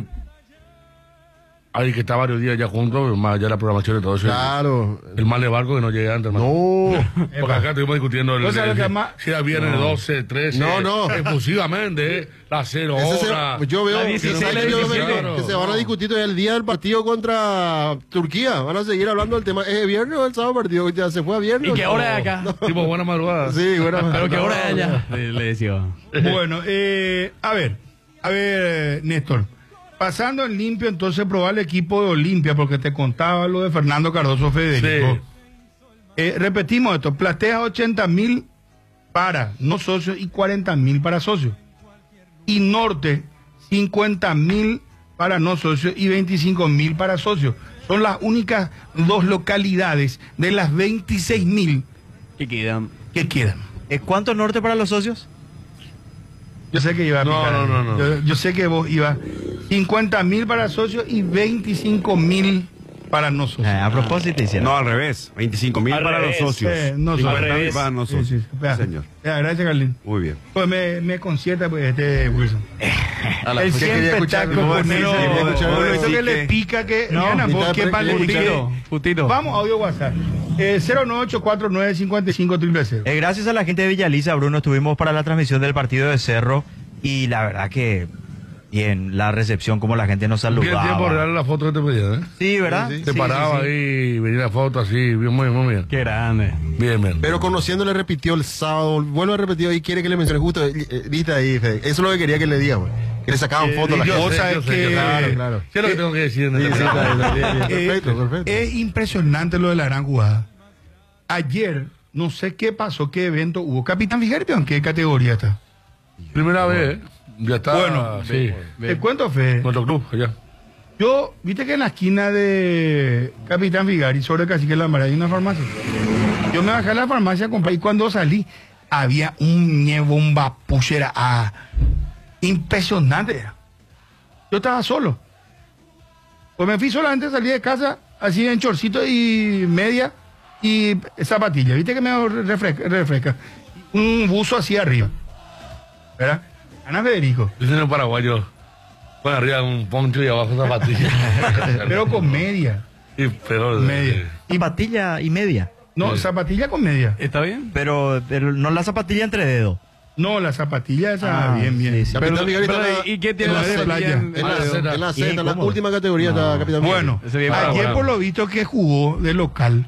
hay que estar varios días ya juntos, más allá de la programación y todo eso. Claro. El mal de barco que no llegue antes, hermano. No. Porque acá estuvimos discutiendo el, O sea, lo el- que más- si era viernes doce, trece. No, no. Exclusivamente, eh, las cero Ese se- horas. yo veo La que, dieciséis, ¿sabes la qué? Yo veo diecisiete. que se van a discutir todavía el día del partido contra Turquía. Van a seguir hablando del tema. ¿Es viernes o el sábado partido? ¿Ya se fue a viernes? ¿Y o qué no? hora es acá? Tipo, buena madrugada. Sí, bueno. Pero qué no, hora es allá. Le, le decía. Bueno, eh, a ver, a ver, eh, Néstor. Pasando en limpio, entonces probar el equipo de Olimpia, porque te contaba lo de Fernando Cardoso Federico. Sí. Eh, repetimos esto, platea ochenta mil para no socios y cuarenta mil para socios. Y Norte, cincuenta mil para no socios y veinticinco mil para socios. Son las únicas dos localidades de las veintiséis mil Y quedan. que quedan. Eh, ¿Cuánto norte para los socios? Yo sé que iba a No, picar. no, no, no. Yo, yo sé que vos ibas cincuenta mil para socios y veinticinco mil para no socios. Eh, a propósito hicieron. No, al revés. veinticinco mil Al para revés. los socios. Eh, no, cincuenta al mil revés. para los Sí, socios. sí, espera. Señor. Ya, gracias, Carlín. Muy bien. Pues me, me concierta pues este Wilson. A Él ¿qué quería siempre escuchar? está con ¿Cómo eso. decís? Quería escuchar Por algo eso decir que le que- pica que... No, Diana, mitad vos, ¿qué pre- pa- le pica? Putito. Putito. Vamos, audio WhatsApp. Eh, cero nueve ocho cuatro nueve cinco cinco cero cero. Eh, gracias a la gente de Villaliza, Bruno, estuvimos para la transmisión del partido de Cerro y la verdad que bien, la recepción, como la gente nos Vi el tiempo saludaba. real la foto que te pedían, ¿eh? Sí, ¿verdad? Sí, sí. Te Sí, paraba sí, sí. ahí, venía la foto así, bien, muy, muy bien. Qué grande. Bien, bien. Pero conociéndole repitió el sábado, vuelve a repetir y quiere que le mencione justo, eh, eh, viste ahí, Fede. Eso es lo que quería que le diga, güey. Que le sacaban Eh, fotos a la yo gente. sé, yo es sé, que- yo sé. Claro, claro. ¿Qué es lo que tengo que decir en Sí, esta sí, mesa? está bien, está bien. Eh, Perfecto, perfecto. Es impresionante lo de la gran jugada. Ayer, no sé qué pasó, qué evento hubo. Capitán Figueroa, ¿en qué categoría está? Primera vez, ¿eh? Ya está. Bueno, sí. Te cuento, Fe. Nuestro club, allá. Yo, viste que en la esquina de Capitán Figari, sobre Cacique Lamara, hay una farmacia. Yo me bajé a la farmacia a comprar y cuando salí, había un nievo, un vapuchera. Ah, impresionante era. Yo estaba solo. Pues me fui solamente, salí de casa, así en chorcito y media y zapatilla. Viste que me refresca, refresca. Un buzo así arriba. ¿Verdad? Ana Federico. Yo soy un paraguayo. Con arriba un poncho y abajo una patilla. Pero con media. Y peor. Media. Y zapatilla y media. No, zapatilla con media. ¿Está bien? Pero, pero no la zapatilla entre dedos. No, la zapatilla esa, Ah, bien, bien. sí, sí. Capitán Pero- Figueroa pero, está en la- ¿y qué tiene en la de zapatilla playa? en- En la en Z, la- en la ¿Y Z, en la cómo? última categoría está Capitán Figueroa. Bueno, Ese bien ayer bravo, por bravo. lo visto que jugó de local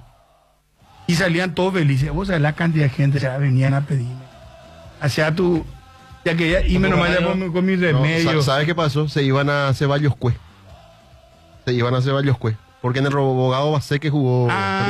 y salían todos felices. Vos sabés la cantidad de gente que venían a pedirme. Hacia tu... Ya que ya, y menos mal ya con, mi- con mis No, remedios. sa- ¿Sabes qué pasó? Se iban a Ceballos Cue. Se iban a Ceballos Cue. Porque en el Robogado Basé que jugó. Ah,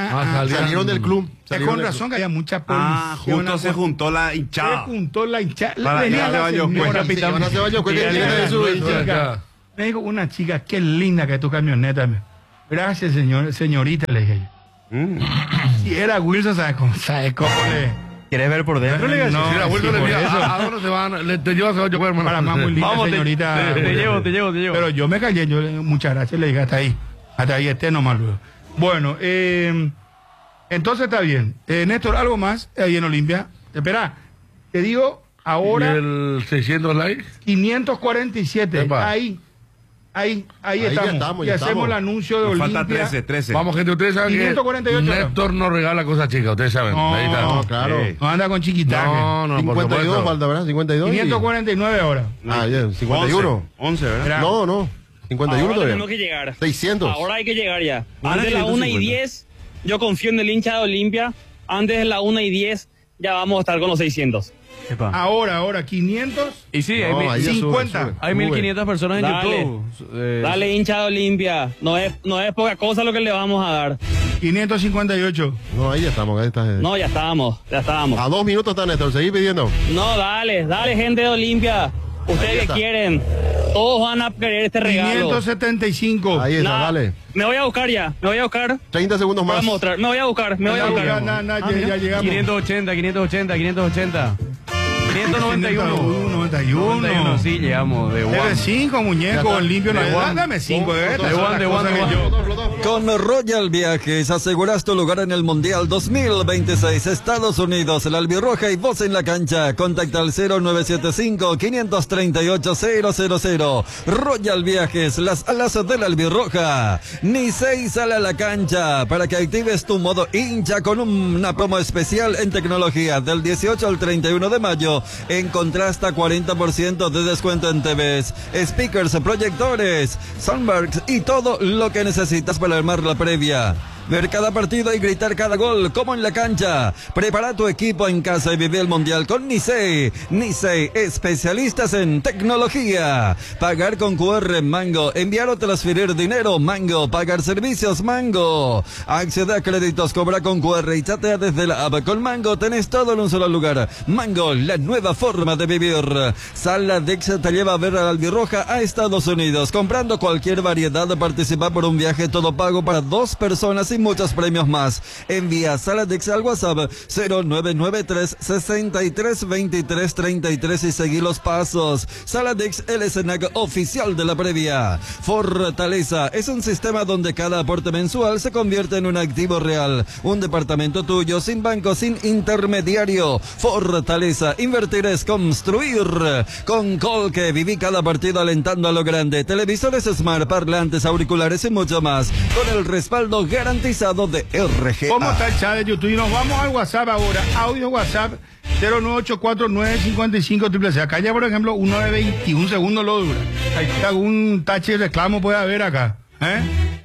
ah, Ah, salieron. Salieron del club. Es salieron con del razón que había mucha policía. Ah, justo se juntó la Se hinchada. juntó la hinchada. Para Venía que la se vaya señora, Cueca. club. Sí, van a hacer Valle Cueca, Sí, tiene de su sí, hincha. sí. Acá. Me dijo una chica, qué linda que es tu camioneta. Gracias, señor, señorita, le dije yo. Mm. Si era Wilson, ¿sabes cómo? ¿Sabes cómo le...? ¿Quieres ver por dentro? Le digo, No, Si la vuelta sí, le por diga, eso. ¿a, a dónde se van? Le, te llevas a Valle Cueca, hermano. Para más muy linda, Vamos, te- señorita. te, te llevo, te llevo, te llevo. Pero yo me callé, yo le- muchas gracias, le dije hasta ahí. Hasta ahí esté nomás luego. Bueno, eh, entonces está bien. Eh, Néstor, ¿algo más ahí en Olimpia? Espera, te digo ahora ¿Y el seiscientos likes? quinientos cuarenta y siete. Epa. Ahí, ahí, ahí, Ahí ya estamos. estamos, y ya hacemos estamos. el anuncio de Nos Olimpia. falta trece, trece. Vamos, gente, ustedes saben quinientos cuarenta y ocho. que Néstor no regala cosas chicas, ustedes saben. No, Ahí está. No, claro. Sí. No anda con chiquitaje. No, no, por cincuenta y dos supuesto. falta, ¿verdad? cincuenta y dos. y- quinientos cuarenta y nueve ahora. Ah, ya, cincuenta y uno. once, ¿verdad? Era- No, no. cincuenta y uno Ahora todavía. tenemos que llegar. seiscientos. Ahora hay que llegar ya. Ah, Antes de la una y ciento cincuenta. diez, yo confío en el hincha de Olimpia. Antes de la una y diez, ya vamos a estar con los seiscientos. Epa. Ahora, ahora, quinientos Y sí, hay, No, mil- ahí ya sube, cincuenta. sube. hay mil quinientas personas en Dale. YouTube. Eh, Dale, hincha de Olimpia. No es, no es poca cosa lo que le vamos a dar. quinientos cincuenta y ocho. No, ahí ya estamos. Ahí está. No, ya estábamos, ya estábamos. A dos minutos está Néstor. Seguí pidiendo. No, dale, dale, gente de Olimpia. Ahí Ustedes que está. quieren, todos van a querer este regalo. quinientos setenta y cinco. Ahí está, Nah, dale. Me voy a buscar ya, me voy a buscar treinta segundos para más. mostrar. Me voy a buscar, me voy a Ya, buscar. ya, na, na, ya, ya llegamos. quinientos ochenta, quinientos ochenta, quinientos ochenta. quinientos noventa y uno. noventa y uno. noventa y uno, sí, llegamos de Debe One. cinco, Ya muñeco, está. limpio. No, De da- One. dame cinco. de estas De son One, las de cosas One, de que One. yo- Con Royal Viajes aseguras tu lugar en el Mundial dos mil veintiséis Estados Unidos, el albirroja y vos en la cancha. Contacta al cero nueve siete cinco, cinco tres ocho, cero cero cero. Royal Viajes, las alas del albirroja. Ni seis sale a la cancha para que actives tu modo hincha con una promo especial en tecnología. Del dieciocho al treinta y uno de mayo encontrá hasta cuarenta por ciento de descuento en T Vs, speakers, proyectores, soundbars y todo lo que necesitas para armar la previa. Ver cada partido y gritar cada gol como en la cancha. Prepara tu equipo en casa y vive el Mundial con Nicey. Nicey, especialistas en tecnología. Pagar con Q R Mango. Enviar o transferir dinero Mango. Pagar servicios Mango. Accede a créditos, cobra con Q R y chatea desde la app. Con Mango tenés todo en un solo lugar. Mango, la nueva forma de vivir. Sala Dex te lleva a ver a Albirroja a Estados Unidos. Comprando cualquier variedad, participa por un viaje todo pago para dos personas y muchos premios más. Envía Saladex al WhatsApp cero nueve nueve tres, sesenta y tres, veintitrés, treinta y tres y seguí los pasos. Saladex, el escenario oficial de la previa. Fortaleza es un sistema donde cada aporte mensual se convierte en un activo real. Un departamento tuyo sin banco, sin intermediario. Fortaleza, invertir es construir. Con Colque viví cada partido alentando a lo grande. Televisores Smart, parlantes, auriculares y mucho más. Con el respaldo garantizado de R G A. ¿Cómo está el chat de YouTube? Y nos vamos al WhatsApp ahora. Audio WhatsApp cero nueve ocho cuatro nueve cinco cinco triple C. Acá ya, por ejemplo, uno de veintiún segundos lo dura. Hay algún tache de reclamo puede haber acá. ¿eh?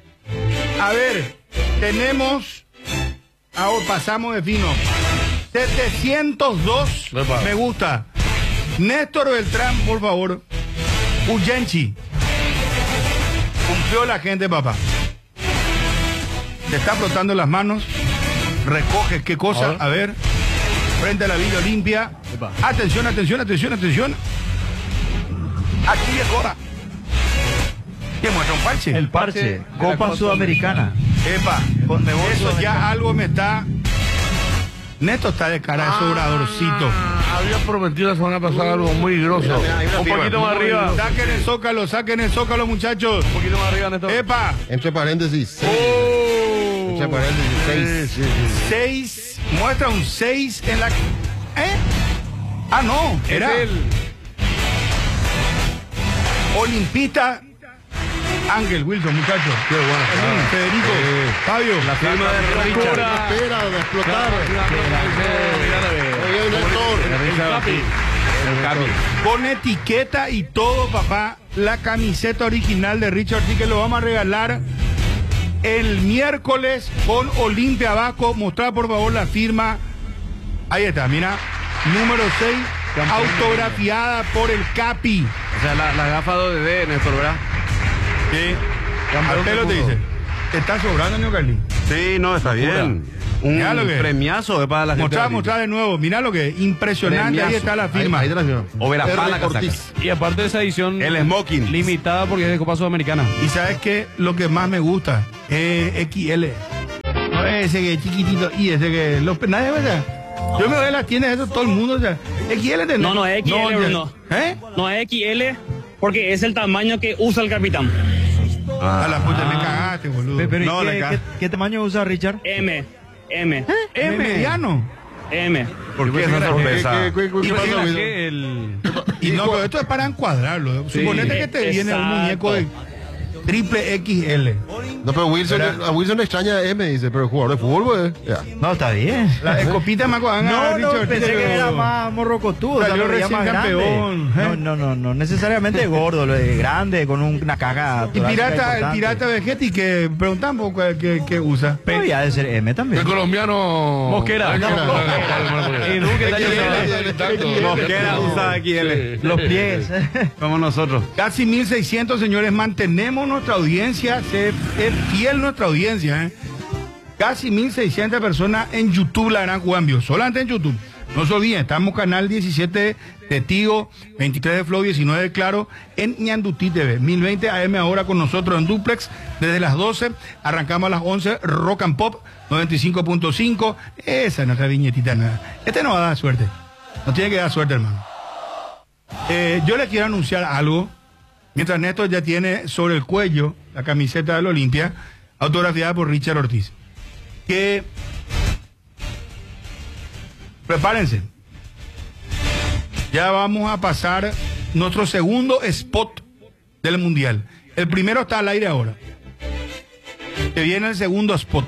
A ver, tenemos... Ahora pasamos de fino. setecientos dos Epa. me gusta. Néstor Beltrán, por favor. Uyenchi. Cumplió la gente, papá. Te está frotando las manos. Recoge qué cosa. A ver. Frente a la Villa Olimpia. Epa. Atención, atención, atención, atención. Aquí y ahora. ¿Qué muestra un parche? El parche, Copa Sudamericana. Epa, eso ya algo me está. Néstor está de cara de sobradorcito. Ah, había prometido la semana pasada algo muy grosso. Un poquito más arriba. Saquen el zócalo, saquen el zócalo, muchachos. Un poquito más arriba, Néstor. Epa, Entre paréntesis. seis. oh, Entre paréntesis. seis. Sí, sí, sí. seis, muestra un seis en la. ¿Eh? Ah, no, era Es el- olimpista Ángel Wilson, muchachos. Qué bueno. Mm, Federico, Fabio, La firma de Richard. Espera de explotar. Oye, Néstor. El Capi. con etiqueta y todo, papá, la camiseta original de Richard T, que lo vamos a regalar el miércoles con Olimpia abajo. Mostrar por favor la firma. Ahí está, mira. Número seis, autografiada por el Capi. O sea, la, la gafa dos D, Néstor, ¿verdad? Sí. Al pelo te dice. ¿Te está sobrando, Neo Carli? Sí, no, está bien. Un Mirá lo que- premiazo es para la gente. Mostrar, de mostrar de nuevo. Mirá lo que es impresionante. Premiazo. Ahí está la firma. Ahí, ahí te la firma. O Verapala, R. Ortiz. Y aparte de esa edición El smoking. limitada porque es de Copa Sudamericana. Y sabes que lo que más me gusta es X L. No es ese que es chiquitito y ese que los nadie ve. Yo me voy a las tiendas, eso todo el mundo. O sea, X L tenés. No, no es X L, ya- Bruno. ¿Eh? No es X L porque es el tamaño que usa el capitán. A la puta me cagaste, boludo. Pe- Pero ¿y No, qué, le ca- qué- qué tamaño usa Richard? M, M, Es mediano. M. ¿Por qué esa sorpresa? ¿Qué- qué- qué- qué Y pasa, mira Guido? Que el... Y no, pero esto es para encuadrarlo. Suponete que te viene un Exacto. muñeco de triple X L. No, pero Wilson, ¿Verdad? a Wilson le extraña M, dice, pero el jugador de fútbol, pues. Ya. No, está bien. La escopita me acuerdan a No, no, Richard, pensé pero- que era más morrocotudo, o sea, Salió lo veía recién más grande. campeón, ¿eh? No, no, no, no, necesariamente gordo, lo de grande, con un- una caga. Y torácica pirata, el importante. pirata Vegetti que preguntamos qué, qué, qué usa. Podría de ser M también. El colombiano. Mosquera. Ay, No, no, no, Mosquera. no, no, no, no. Y Duque está X L, lleno. exacto. Mosquera usa X L. Los pliegues. Como nosotros. Casi mil seiscientos, señores, mantenemos nuestra audiencia, se, es fiel nuestra audiencia, ¿eh? Casi mil seiscientas personas en YouTube la gran Juan solamente en YouTube. No se olviden, estamos canal diecisiete de Tigo, veintitrés de Flow, diecinueve de Claro, en Ñandutí T V. mil veinte A M ahora con nosotros en Duplex, desde las doce, arrancamos a las once, Rock and Pop, noventa y cinco punto cinco, esa es nuestra viñetita nueva. Este no va a dar suerte, no tiene que dar suerte, hermano. Eh, yo le quiero anunciar algo. Mientras Néstor ya tiene sobre el cuello la camiseta del Olimpia, autografiada por Richard Ortiz. Que prepárense. Ya vamos a pasar nuestro segundo spot del Mundial. El primero está al aire ahora. Que viene el segundo spot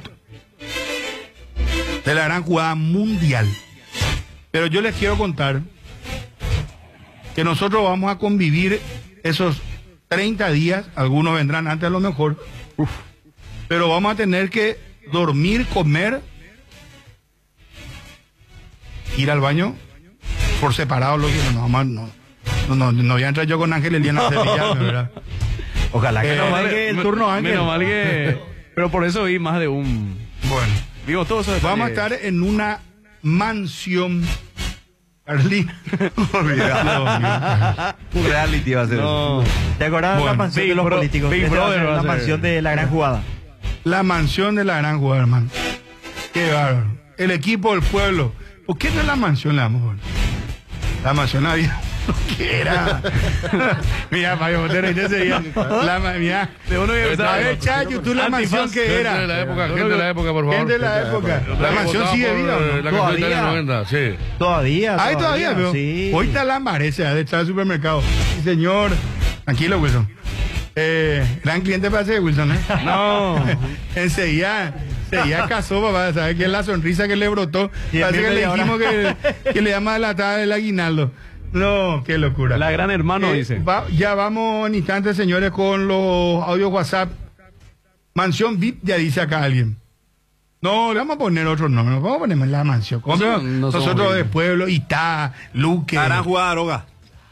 de la gran jugada mundial. Pero yo les quiero contar que nosotros vamos a convivir esos treinta días, algunos vendrán antes a lo mejor, uf, pero vamos a tener que dormir, comer, ir al baño por separado, lo que no, no, no, no, no, no voy a entrar yo con Ángel Eliana Sevilla, ¿verdad? Ojalá que Eh, no vale, venga el Me- turno Ángel. Menos mal que... Pero por eso vi más de un... Bueno, Digo, todo eso... vamos a estar en una mansión, Carlina. Un reality va a ser. No. ¿Te acordás de la Bueno, mansión Big de los Bro- políticos? Big Esta va a Brother ser va a la ser. mansión de la gran jugada. La mansión de la gran jugada, hermano. Qué bárbaro. El equipo del pueblo. ¿Por qué no es la mansión, la amor? La mansión había. ¿Qué era? Mira, Fabio Montero, ya sería. La, ma- mira. De uno que A ver, Chayo, tú la mansión que Gente era. de la época, gente de la época, por favor. Gente de la época. La mansión sigue Votamos viva, por, ¿o eh, no? La camiseta de los Todavía. noventa, sí. Todavía. Ahí todavía, pero. Sí. Hoy está la mareza de estar al supermercado. Sí, señor. Tranquilo, Wilson. Eh, gran cliente parece Wilson, ¿eh? No. Enseguida, enseguida casó, papá. ¿Sabes qué es la sonrisa que le brotó? Y Parece en que le media hora. dijimos que, que le llama la tada del aguinaldo. No, qué locura. La gran hermano, Eh, dice. va- ya vamos en instantes, señores, con los audios WhatsApp. Mansión V I P, ya dice acá alguien. No, le vamos a poner otro nombre. Vamos a poner la mansión. ¿Cómo se llama? No somos Nosotros V I P. de pueblo, Itá, Luque. La gran jugada, Roga.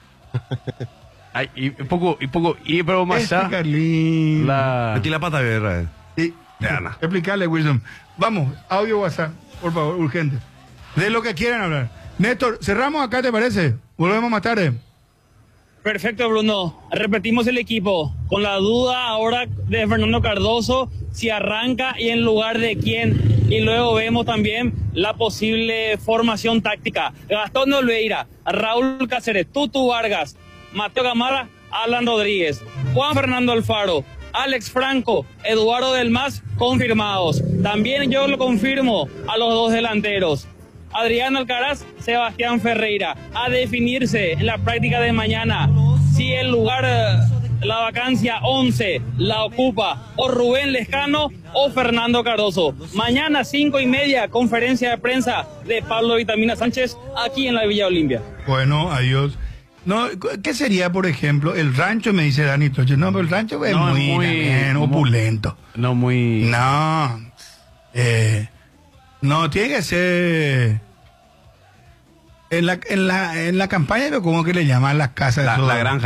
Ay, y poco, y poco, y pero más Este allá, Carlín. la... Metí la pata de guerra. eh. Sí. Ana. Explicarle, Wilson. Vamos, audio WhatsApp, por favor, urgente. De lo que quieran hablar. Néstor, cerramos acá, ¿te parece? Volvemos más tarde. Perfecto, Bruno. Repetimos el equipo. Con la duda ahora de Fernando Cardoso, si arranca y en lugar de quién. Y luego vemos también la posible formación táctica. Gastón Olveira, Raúl Cáceres, Tutu Vargas, Mateo Gamarra, Alan Rodríguez, Juan Fernando Alfaro, Alex Franco, Eduardo Del Mas, confirmados. También yo lo confirmo a los dos delanteros. Adrián Alcaraz, Sebastián Ferreira, a definirse en la práctica de mañana si el lugar, eh, la vacancia once la ocupa o Rubén Lescano o Fernando Cardoso. Mañana cinco y media, conferencia de prensa de Pablo Vitamina Sánchez aquí en la Villa Olimpia. Bueno, adiós. No, ¿qué sería, por ejemplo, el rancho? Me dice Dani Toche. No, pero el rancho es No, es muy, muy- también opulento. No muy... No. Eh, no, tiene que ser. En la, en la, en la campaña, ¿cómo que le llaman las casas? La, Eso- la granja.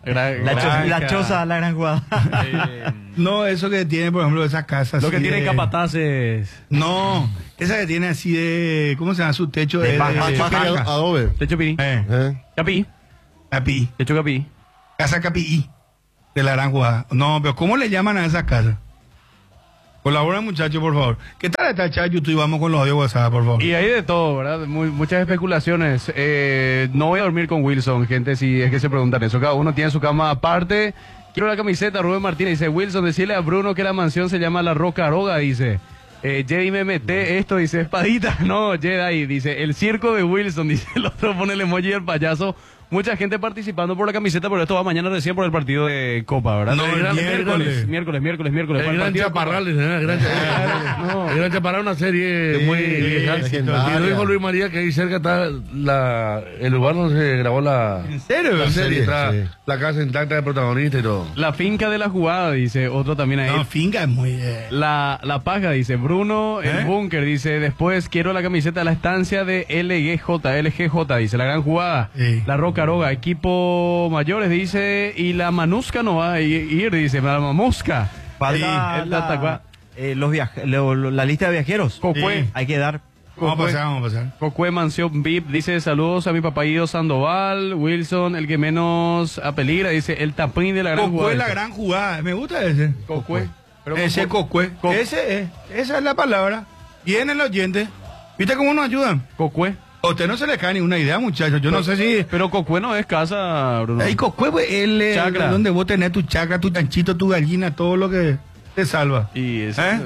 Gra- La, cho- granja. la choza, la gran jugada. Eh, No, eso que tiene, por ejemplo, esas casas. lo así que tiene de- capataces. No, esa que tiene así de. ¿Cómo se llama su techo? De De, paja, de- Paja y paja. adobe. Techo Pirí. Eh, ¿eh? Capi. Capi. Techo Capi. Casa Capi de la gran jugada. No, pero ¿cómo le llaman a esas casas? Colabora, muchachos, por favor. ¿Qué tal está el chat YouTube? Y vamos con los audios WhatsApp, por favor. Y hay de todo, ¿verdad? Muy- muchas especulaciones. Eh, no voy a dormir con Wilson, gente, si es que se preguntan eso. Cada uno tiene su cama aparte. Quiero la camiseta, Rubén Martínez. Dice, Wilson, decirle a Bruno que la mansión se llama La Roca Aroga, dice. Eh, Jedi me mete esto, dice, espadita. No, Jedi, dice, el circo de Wilson, dice, el otro pone el emoji del payaso. Mucha gente participando por la camiseta, pero esto va mañana recién por el partido de Copa, ¿verdad? No, el el gran- miércoles. miércoles, miércoles, miércoles. El para el Gran partido de Copa. Chaparral, dice, ¿eh? El Gran Chaparral. No. El Gran Chaparral, una serie muy vieja. legendaria. Y lo dijo Luis María que ahí cerca está la, el lugar donde se grabó la, ¿En serio? la ¿En serie. serio? Está Sí. la casa intacta del protagonista y todo. La finca de la jugada, dice otro también ahí. No, finca es muy. eh, La, la paja, dice Bruno, ¿Eh? el búnker, dice, después quiero la camiseta de la estancia de L G J, L G J, dice, la gran jugada, Sí. la Roca Aroga, equipo mayores, dice, y la Manusca no va a ir, dice, la Mamusca. Falta Sí, el la, Tatacua. eh, los viaje- lo- lo- la lista de viajeros. Cocue. Sí. Hay que dar. Vamos a pasar, vamos a pasar. Cocue Mansión V I P, dice, saludos a mi papá Guido Sandoval, Wilson, el que menos apeligra, dice, el tapín de la gran Cocue jugada. es la dice. gran jugada. Me gusta ese. Cocue. Pero Ese Cocue. Co- Ese es. Esa es la palabra. Viene el oyente. ¿Viste cómo nos ayudan? Cocue. A usted no se le cae ninguna idea, muchachos. Yo no sé si. Pero Cocue no es casa, Bruno. Ahí Cocue, pues, él es Chacra. donde vos tenés tu chacra, tu chanchito, tu gallina, todo lo que te salva. Y ese, ¿Eh?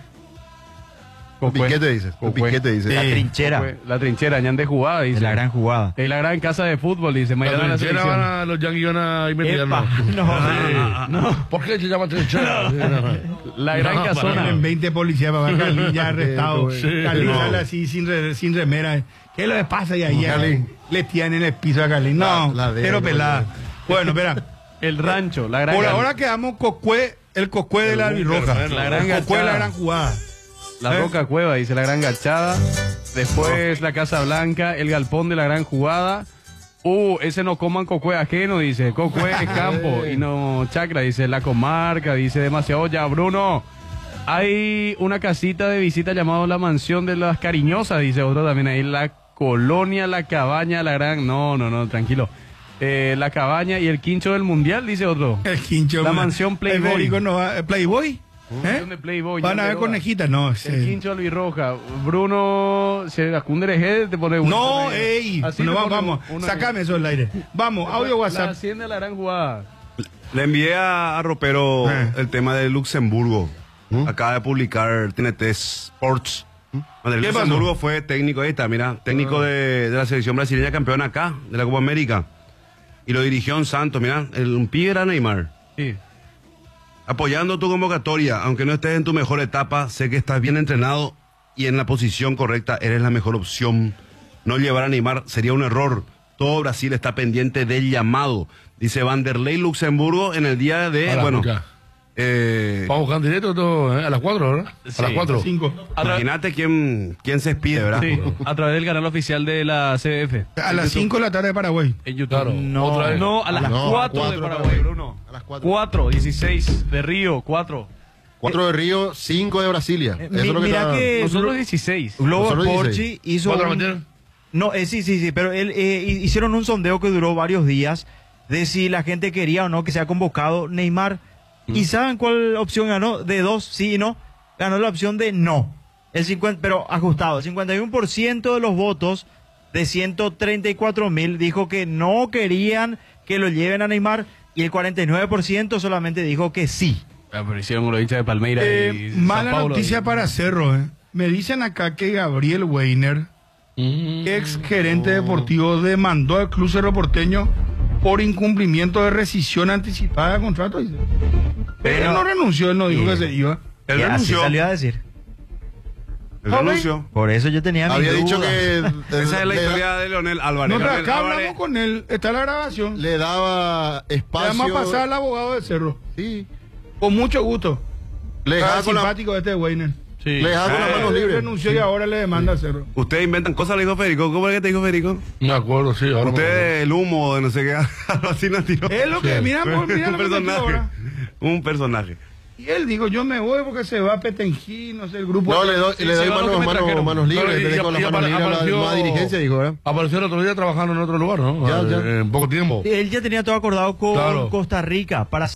Cocue. Piquete dices. Cocue. Piquete dices. La Sí. trinchera. Cocue. La trinchera, ñan de jugada, dice. Es la gran jugada. Es la gran casa de fútbol, dice. Mañana La la trinchera selección. van a los Yankees van a investigarlo. Epa, no. No. ¿Por qué se llama trinchera? La gran No, casona. para- Tienen veinte policías para ver Carlín ya arrestado. Sí, Carlín no. sale así sin, re- sin remera. ¿Qué le pasa? Y ahí Carlín. le tiran en el piso a Carlín. No, La- la de- pero pelada. Bueno, espera. El rancho, la gran Por gran- ahora quedamos Cocue, el Cocue de la albirroja. bueno, la gran El Cocue de la gachada. gran jugada. La ¿Eh? Roca Cueva, dice la gran gachada. Después la Casa Blanca, el galpón de la gran jugada. Uh, ese no coman cocue ajeno, dice. Cocue es campo y no chacra, dice. La comarca, dice demasiado ya. Bruno, hay una casita de visita llamada La Mansión de las Cariñosas, dice otro también ahí. La colonia, la cabaña, la gran. No, no, no, tranquilo. Eh, la cabaña y el quincho del mundial, dice otro. El quincho. La man. mansión Playboy. El Federico no va- ¿eh, Playboy. ¿Eh? Mansión de Playboy, Van ya a ver de conejitas, no. El sí. quincho albirroja. Bruno, se la cundereje, te pone uno. No, Ahí. ey. Así No, te vamos, pone vamos. uno Sácame ahí. eso del aire. Vamos, audio La WhatsApp. hacienda de la gran jugada. Le envié a, a Ropero Eh. el tema de Luxemburgo. Acaba de publicar T N T Sports. Cuando el ¿Qué Luxemburgo pasó? fue técnico, ahí está, mira, técnico de, de la selección brasileña campeona acá, de la Copa América. Y lo dirigió en Santos, mira, el, un pibe era Neymar. Sí. Apoyando tu convocatoria, aunque no estés en tu mejor etapa, sé que estás bien entrenado y en la posición correcta eres la mejor opción. No llevar a Neymar sería un error. Todo Brasil está pendiente del llamado, dice Vanderlei Luxemburgo en el día de, A la bueno, puta. eh, Vamos a buscar directo todo, ¿eh? A las cuatro, ¿verdad? Sí. A las cuatro. Cinco. A, tra- imagínate quién, quién se expide, ¿verdad? sí, a través del canal oficial de la C B F. A las cinco de la tarde de Paraguay. En YouTube. Claro. No, Otra vez. No, a las No, cuatro a de cuatro, Paraguay, Bruno. A las cuatro. cuatro, dieciséis de Río, cuatro. Cuatro de Río, cinco de Brasilia. Eh, Eso es lo que mira está- que- Nosotros dieciséis. Globo Nosotros Porchi dieciséis. hizo ¿Cuatro un- metieron? No, eh, sí, sí, sí, pero él, eh, hicieron un sondeo que duró varios días de si la gente quería o no que sea convocado Neymar. ¿Y saben cuál opción ganó? De dos, sí y no. Ganó la opción de no. El cincuenta, pero ajustado. El cincuenta y uno por ciento de los votos de ciento treinta y cuatro mil dijo que no querían que lo lleven a Neymar y el cuarenta y nueve por ciento solamente dijo que sí. Ah, pero hicieron los hinchas de Palmeiras Eh, y San mala Paulo. noticia para Cerro. Eh. Me dicen acá que Gabriel Weiner, ex gerente deportivo, demandó al Club Cerro Porteño por incumplimiento de rescisión anticipada de contrato. Dice. Pero él no renunció, él no dijo que se iba. Él Y así renunció. salió a decir. Él renunció. Por eso yo tenía mis Había dicho dudas. que Esa es la le, historia de Leonel Álvarez. Nosotros Leonel acá Álvarez- hablamos con él, está la grabación. Le le daba espacio. vamos a pasar al abogado de Cerro. Sí. Con mucho gusto. Le Está dejaba con la, simpático este Weiner. Sí. Le dejaron las Ah, manos él libres. renunció y ahora le demanda a Cerro. Ustedes inventan cosas, le dijo Federico. ¿Cómo es que te dijo Federico? Me acuerdo, sí. Ahora me Usted el humo de no sé qué, algo así nos tiró. Es lo que, mira, por- mira un lo que metió personaje. ahora. Un personaje. Y él dijo, yo me voy porque se va a Petenjí, no sé, el grupo. No, le doy, Sí, le se doy va a lo manos, que me manos, trajeron. manos libres. No, y- le dejo y- las y manos libres a la apareció- nueva dirigencia, dijo, ¿verdad? Apareció el otro día trabajando en otro lugar, ¿no? Ya, ya. Eh, En poco tiempo. Él ya tenía todo acordado con Claro. Costa Rica para...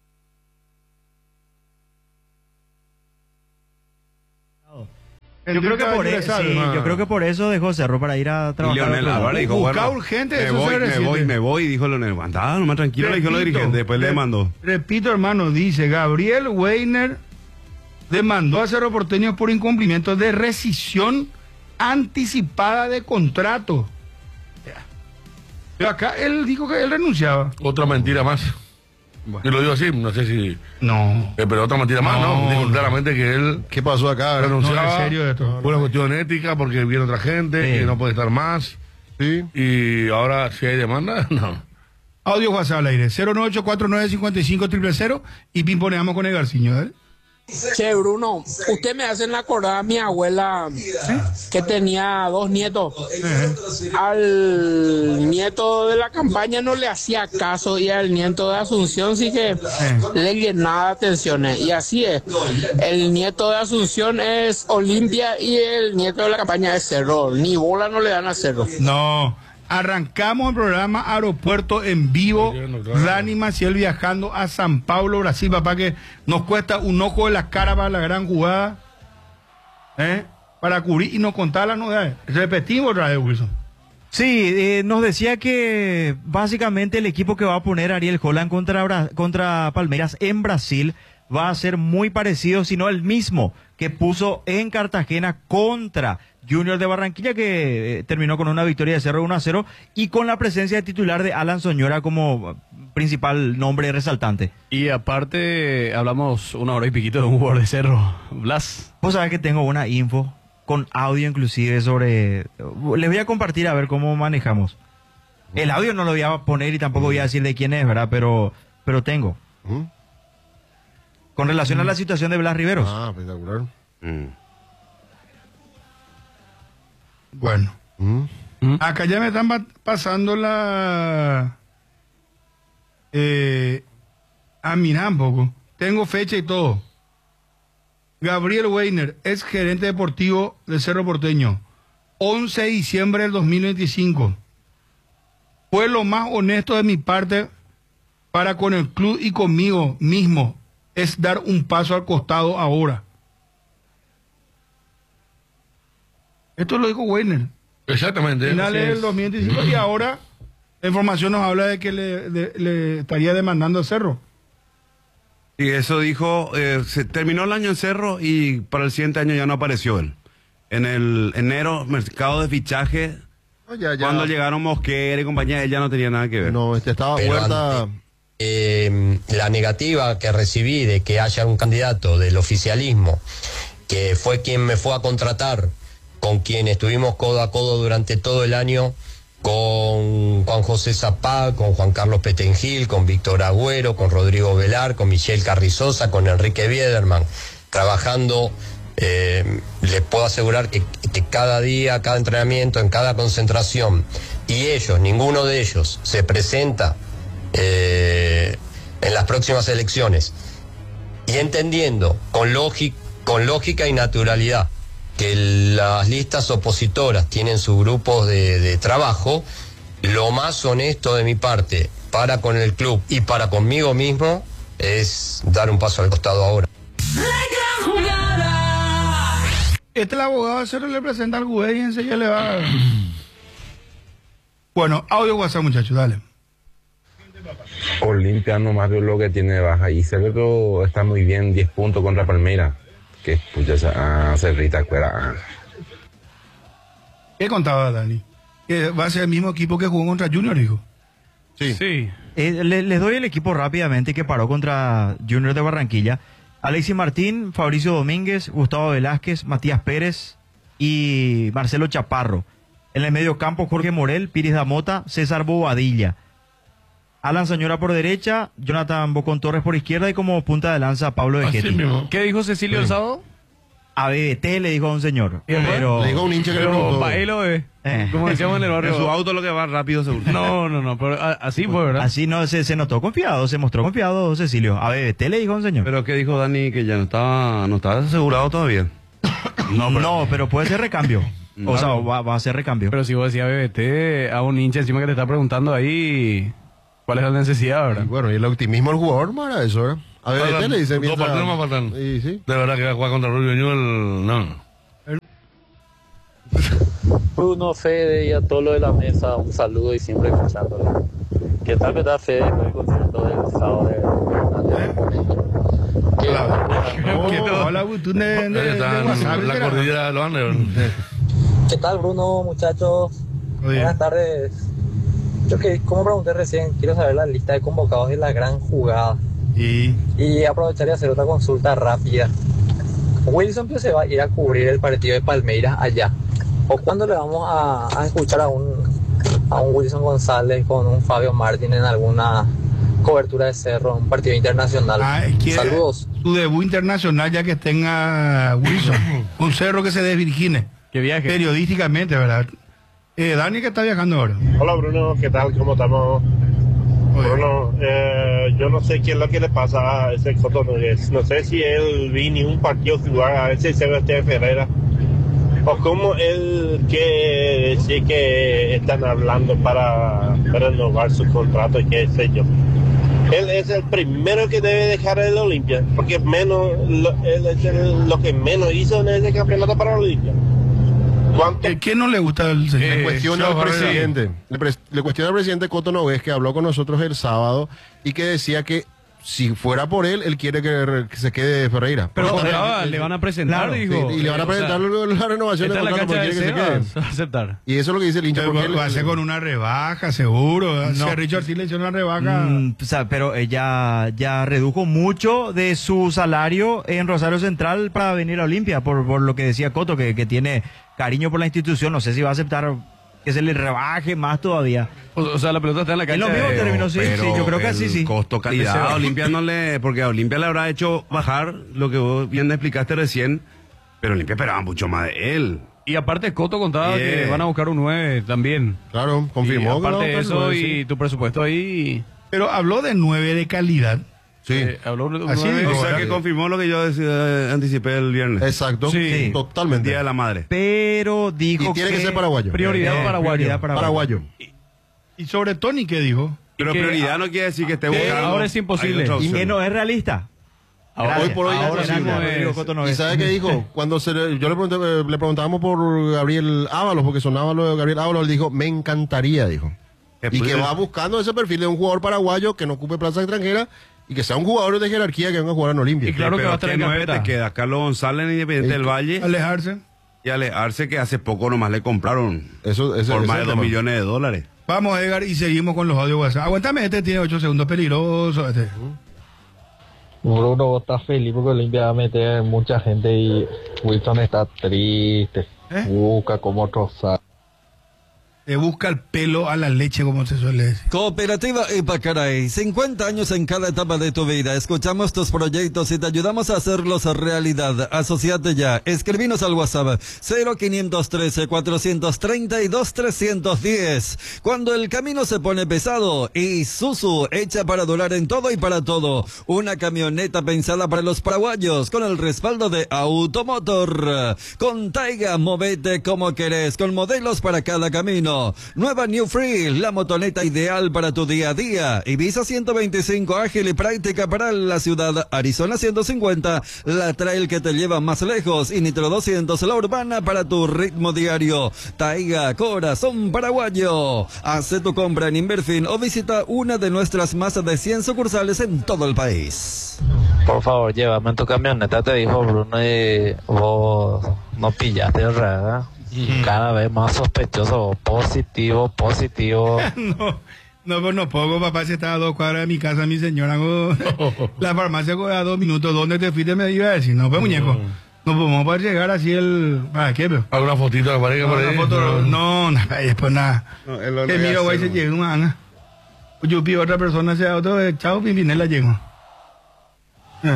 Yo creo, que por Entonces, eso, sabe, sí, ma. yo creo que por eso dejó Cerro para ir a Y trabajar. a Leonel otro lado. Álvarez dijo, Busca bueno, urgente, me eso voy, se me recibe. voy, me voy, dijo Leonel. Andá, nomás tranquilo, le dijo la Repito, dirigente, después le re- mandó. Repito, hermano, dice Gabriel Weiner demandó a Cerro Porteño por incumplimiento de rescisión anticipada de contrato. Pero acá él dijo que él renunciaba. Otra mentira más. Y lo digo así, no sé si. No. eh, pero otra mentira más, ¿no? No. Digo claramente que él ¿Qué pasó acá? renunciaba No, en serio esto. por una cuestión ética, porque viene otra gente, Sí. que no puede estar más. Sí. Y ahora, si hay demanda, no. Audio WhatsApp al aire. cero nueve ocho cuatro nueve cinco cinco cero cero cero y pimponeamos con el Garciño. ¿eh? Che, Bruno, usted me hacen acordar a mi abuela que tenía dos nietos. Al nieto de la campaña no le hacía caso y al nieto de Asunción sí que le llenaba atenciones. Y así es. El nieto de Asunción es Olimpia y el nieto de la campaña es Cerro. Ni bola no le dan a Cerro. No. Arrancamos el programa Aeropuerto en vivo. Oye, claro. Dani Maciel viajando a San Pablo, Brasil, papá, que nos cuesta un ojo de la cara para la gran jugada. ¿Eh? Para cubrir y nos contar las novedades. Repetimos otra vez, Wilson. Sí, eh, nos decía que básicamente el equipo que va a poner Ariel Holland contra, Bra- contra Palmeiras en Brasil va a ser muy parecido, si no el mismo que puso en Cartagena contra Junior de Barranquilla, que eh, terminó con una victoria de Cerro uno a cero y con la presencia de titular de Alan Soñora como principal nombre resaltante. Y aparte, hablamos una hora y piquito de un jugador de Cerro, Blas. Vos sabés que tengo una info con audio inclusive sobre... Les voy a compartir a ver cómo manejamos. El audio no lo voy a poner y tampoco voy a decir de quién es, ¿verdad? Pero, pero tengo. ¿Mm? Con relación a la situación de Blas Riveros. Ah, espectacular. Mm. Bueno. ¿Mm? Acá ya me están pa- pasando la... Eh, ah, mira un poco. Tengo fecha y todo. Gabriel Weiner, ex gerente deportivo de Cerro Porteño. once de diciembre del dos mil veinticinco. Fue lo más honesto de mi parte para con el club y conmigo mismo. Es dar un paso al costado ahora. Esto lo dijo Weiner. Exactamente. Finales así del es. dos mil veinticinco y ahora la información nos habla de que le, de- le estaría demandando a Cerro. Y eso dijo, eh, se terminó el año en Cerro y para el siguiente año ya no apareció él. En el enero, mercado de fichaje, No, ya, ya. cuando llegaron Mosquera y compañía, él ya no tenía nada que ver. No, este estaba Pero Huerta. ante, eh, la negativa que recibí de que haya un candidato del oficialismo, que fue quien me fue a contratar, con quien estuvimos codo a codo durante todo el año, con Juan José Zapá, con Juan Carlos Petengil, con Víctor Agüero, con Rodrigo Velar, con Michelle Carrizosa, con Enrique Biederman, trabajando, eh, les puedo asegurar que, que cada día, cada entrenamiento, en cada concentración, y ellos, ninguno de ellos, se presenta eh, en las próximas elecciones, y entendiendo con, lógic- con lógica y naturalidad que las listas opositoras tienen sus grupos de, de trabajo, lo más honesto de mi parte para con el club y para conmigo mismo es dar un paso al costado ahora. Este es el abogado de Cerro, le presenta al juez y enseguida le va. Bueno, audio WhatsApp, muchachos, dale. Olimpia nomás veo lo que tiene de baja y Cerro está muy bien, diez puntos contra Palmeiras. Que pucha esa ah, Cerrita Cuera. ¿Qué contaba Dani? Que va a ser el mismo equipo que jugó contra Junior, dijo. Sí. Sí. Eh, le- les doy el equipo rápidamente que paró contra Junior de Barranquilla. Alexis Martín, Fabricio Domínguez, Gustavo Velázquez, Matías Pérez y Marcelo Chaparro. En el medio campo, Jorge Morel, Piris Damota, César Bobadilla. Alan Soñora por derecha, Jonathan Bocón Torres por izquierda y como punta de lanza Pablo de Así Getty. mismo. ¿Qué dijo Cecilio el sábado? A B B T le dijo a un señor. Pero, Le dijo a un hincha que le Pero preguntó. pa' él lo ve. Eh. Como decíamos en el barrio. En su auto lo que va rápido seguro. No, no, no, pero a- así fue, ¿verdad? así no se, se notó confiado, se mostró confiado Cecilio. A B B T le dijo a un señor. Pero ¿qué dijo Dani? Que ya no estaba, no estaba asegurado todavía. no, pero, no, pero puede ser recambio. No, o sea, no. va, va a ser recambio. Pero si vos decías B B T a un hincha encima que te está preguntando ahí cuál es la necesidad, Y ¿verdad? bueno, y el optimismo del jugador para eso, ¿verdad? A B B T Faltan le dice dos mientras- partidos más faltan. Y sí. De verdad que va a jugar contra Rubio Ñuel, no. Bruno, Fede y a todos los de la mesa, un saludo y siempre escuchándolo. ¿Qué tal que está Fede con el concierto del sábado de ¿Qué? Oh, hola, tú de, de, de Está WhatsApp, en la ¿será? cordillera de los Andes. ¿Qué tal, Bruno, muchachos? Muy bien. Buenas tardes. Yo que, como pregunté recién, quiero saber la lista de convocados de la gran jugada. Y Y aprovechar y hacer otra consulta rápida. Wilson que se va a ir a cubrir el partido de Palmeiras allá. ¿O cuándo le vamos a, a escuchar a un, a un Wilson González con un Fabio Martín en alguna cobertura de cerro, un partido internacional? ah, es que Saludos. su debut internacional ya que tenga Wilson, un cerro que se desvirgine Que viaje. periodísticamente, ¿verdad? Eh, Dani que está viajando ahora. Hola Bruno, ¿qué tal? ¿Cómo estamos? Bruno, eh, yo no sé qué es lo que le pasa a ese Coto Núñez. No sé si él vi ni un partido jugar a ese Sebastián Ferreira. O cómo él que sí que están hablando para, para renovar su contrato y qué sé yo. Él es el primero que debe dejar el Olimpia, porque menos lo, él es el- lo que menos hizo en ese campeonato para el Olimpia. ¿Cuánto? ¿Qué no le gusta al señor? Le cuestiona al Chao, presidente. Le, pres- le cuestiona al presidente Coto Nogués, que habló con nosotros el sábado y que decía que si fuera por él, él quiere que, re- que se quede Ferreira. Pero Porque- contaba, le van a presentar, Claro, dijo. Sí, y le van a O sea, presentar la renovación esta de es la contrato cancha porque de quiere que se quede. Sebas, va a aceptar. Y eso es lo que dice el hincha. Pero porque va a él- ser con una rebaja, seguro. Si a Richard sí le hizo una rebaja. Mm, o sea, pero ella ya redujo mucho de su salario en Rosario Central para venir a Olimpia, por, por lo que decía Coto, que, que tiene cariño por la institución. No sé si va a aceptar que se le rebaje más todavía. O, o sea, la pelota está en la En cancha. los mismos de- términos, sí, Pero sí, yo creo que el así, sí. costo calidad Dice- a Olimpia no le, porque a Olimpia le habrá hecho bajar lo que vos bien explicaste recién, pero Olimpia esperaba mucho más de él. Y aparte Coto contaba Bien. que van a buscar un nueve también. Claro, Y confirmó. que aparte no, de pero eso no, y sí. tu presupuesto ahí. Pero habló de nueve de calidad. Sí, eh, habló de un Así nueve. dijo, O sea ¿verdad? que confirmó lo que yo decía, anticipé el viernes. exacto. Sí. Totalmente. Día de la Madre. Pero dijo Y tiene que ser paraguayo. Prioridad Eh, paraguayo. prioridad paraguayo. Paraguayo. Y sobre Tony, ¿qué dijo? Pero que- prioridad no quiere decir que esté que buscando. ahora es imposible. Hay otra Y opción. que no es realista. Ahora- Hoy por hoy ahora es mismo imposible. es- Rodrigo Coto no ¿Y es. sabe qué dijo? Cuando se le- yo le, pregunté, eh, le preguntábamos por Gabriel Ábalos, porque sonaba lo de Gabriel Ábalos, él dijo, me encantaría, dijo. Y que va buscando ese perfil de un jugador paraguayo que no ocupe plaza extranjera y que sea un jugador de jerarquía que venga a jugar en Olimpia. Y claro que Pero va a estar ¿qué en nueve carpeta. te queda? Carlos González en Independiente del Valle Alejarse. y Alejarse, que hace poco nomás le compraron Eso, ese- por ese más es de el dos tema. millones de dólares. Vamos, Edgar, y seguimos con los audios WhatsApp. Aguántame, este tiene ocho segundos peligroso. Este. Bruno, vos estás feliz porque Olimpia va a meter mucha gente y Wilson está triste. ¿Eh? Busca como trozar. Le busca el pelo a la leche, como se suele decir. Cooperativa Ipacaray, cincuenta años en cada etapa de tu vida. Escuchamos tus proyectos y te ayudamos a hacerlos realidad. Asociate ya. Escribinos al WhatsApp cero quinientos trece, cuatrocientos treinta y dos, trescientos diez. Cuando el camino se pone pesado, Isuzu, hecha para durar en todo y para todo. Una camioneta pensada para los paraguayos, con el respaldo de Automotor. Con Taiga, movete como querés, con modelos para cada camino. Nueva New Free, la motoneta ideal para tu día a día. Ibiza ciento veinticinco, ágil y práctica para la ciudad. Arizona ciento cincuenta, la trail que te lleva más lejos. Y Nitro doscientos, la urbana para tu ritmo diario. Taiga, corazón paraguayo. Hace tu compra en Inverfin o visita una de nuestras más de cien sucursales en todo el país. Por favor, llévame en tu camioneta, te dijo Bruno, y vos no pillaste el radar. Y cada vez más sospechoso, positivo, positivo. no, no, pues no poco, papá, si estaba a dos cuadras de mi casa, mi señora. hago- La farmacia a dos minutos. ¿Dónde te fuiste? Me iba a decir, no, pues muñeco. No podemos poder llegar así el. ¿Para qué, pero? ¿Alguna fotito que parezca por Una ahí? foto, no, no, y después nada. No, él lo Que que miro, güey, hace, se ¿no? llega una ana. Yo pido a otra persona, sea otro, eh, chao, Pimpinela, llego. Eh.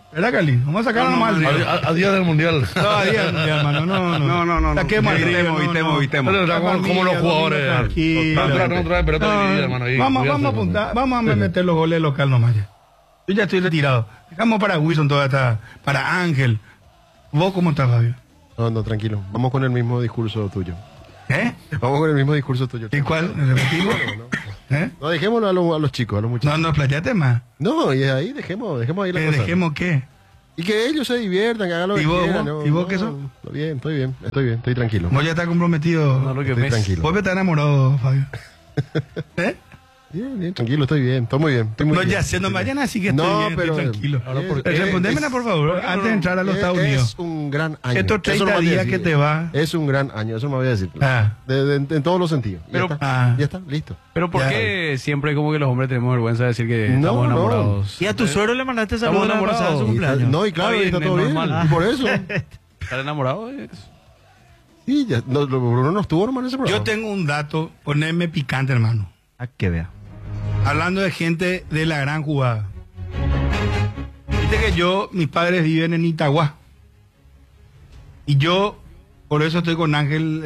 ¿Verdad, Cali? Vamos a sacar nomás. A, a, a día del mundial. No, a día del mundial, hermano. No, no, No, no, no. no. Saquemos al Evitemos, río, no, evitemos, no. evitemos. Pero está como, como los jugadores. Tranquilo. No, no, no trae pelota No, dividida, hermano. ahí, vamos, cuídate, vamos a hermano. apuntar, vamos a meter los goles local nomás ya. Yo ya estoy retirado. Dejamos para Wilson toda esta, para Ángel. ¿Vos cómo estás, Fabio? No, no, tranquilo. Vamos con el mismo discurso tuyo. ¿Eh? Vamos con el mismo discurso tuyo. ¿Y cuál? ¿Repetimos? ¿Eh? No, dejémoslo a, los- a los chicos, a los muchachos. No, no, playate más. No, y ahí dejemos, dejemos ahí la ¿Que cosa. dejemos qué? Y que ellos se diviertan, que hagan lo ¿Y que vos, quieran. vos? ¿no? ¿Y vos No, qué sos? no, bien, estoy bien, estoy bien, estoy tranquilo. Vos ya estás comprometido. No, lo que Estoy ves. tranquilo. Vos me estás enamorado, Fabio. ¿Eh? Bien, bien, tranquilo, estoy bien, estoy muy bien. Estoy muy No, bien. ya sé, no mañana sí que estoy No, bien, pero- estoy tranquilo. Ahora, ¿por Eh, qué? Respondémela, Es- por favor, antes de entrar a los Es- Estados Unidos. Es un gran año. Estos Eso treinta nomás te días decía. que te va. Es un gran año, eso me voy a decir. Ah. De- de- en todos los sentidos. Pero- ya, está, ah. ya está, listo. Pero ¿por Ya. qué siempre como que los hombres tenemos vergüenza de decir que No, estamos no. enamorados? Y a tu suegro le mandaste saludos Estamos la pasada de su enamorados. Y está- cumpleaños. no, y claro, Está y está bien, todo es bien. normal. Y por eso. ¿Estar enamorado? Es... Sí, ya, no, lo- Bruno no estuvo nomás en ese programa. Yo tengo un dato, ponerme picante, hermano. A que vea. Hablando de gente de la gran jugada. Viste que yo, mis padres viven en Itagua. Y yo, por eso estoy con Ángel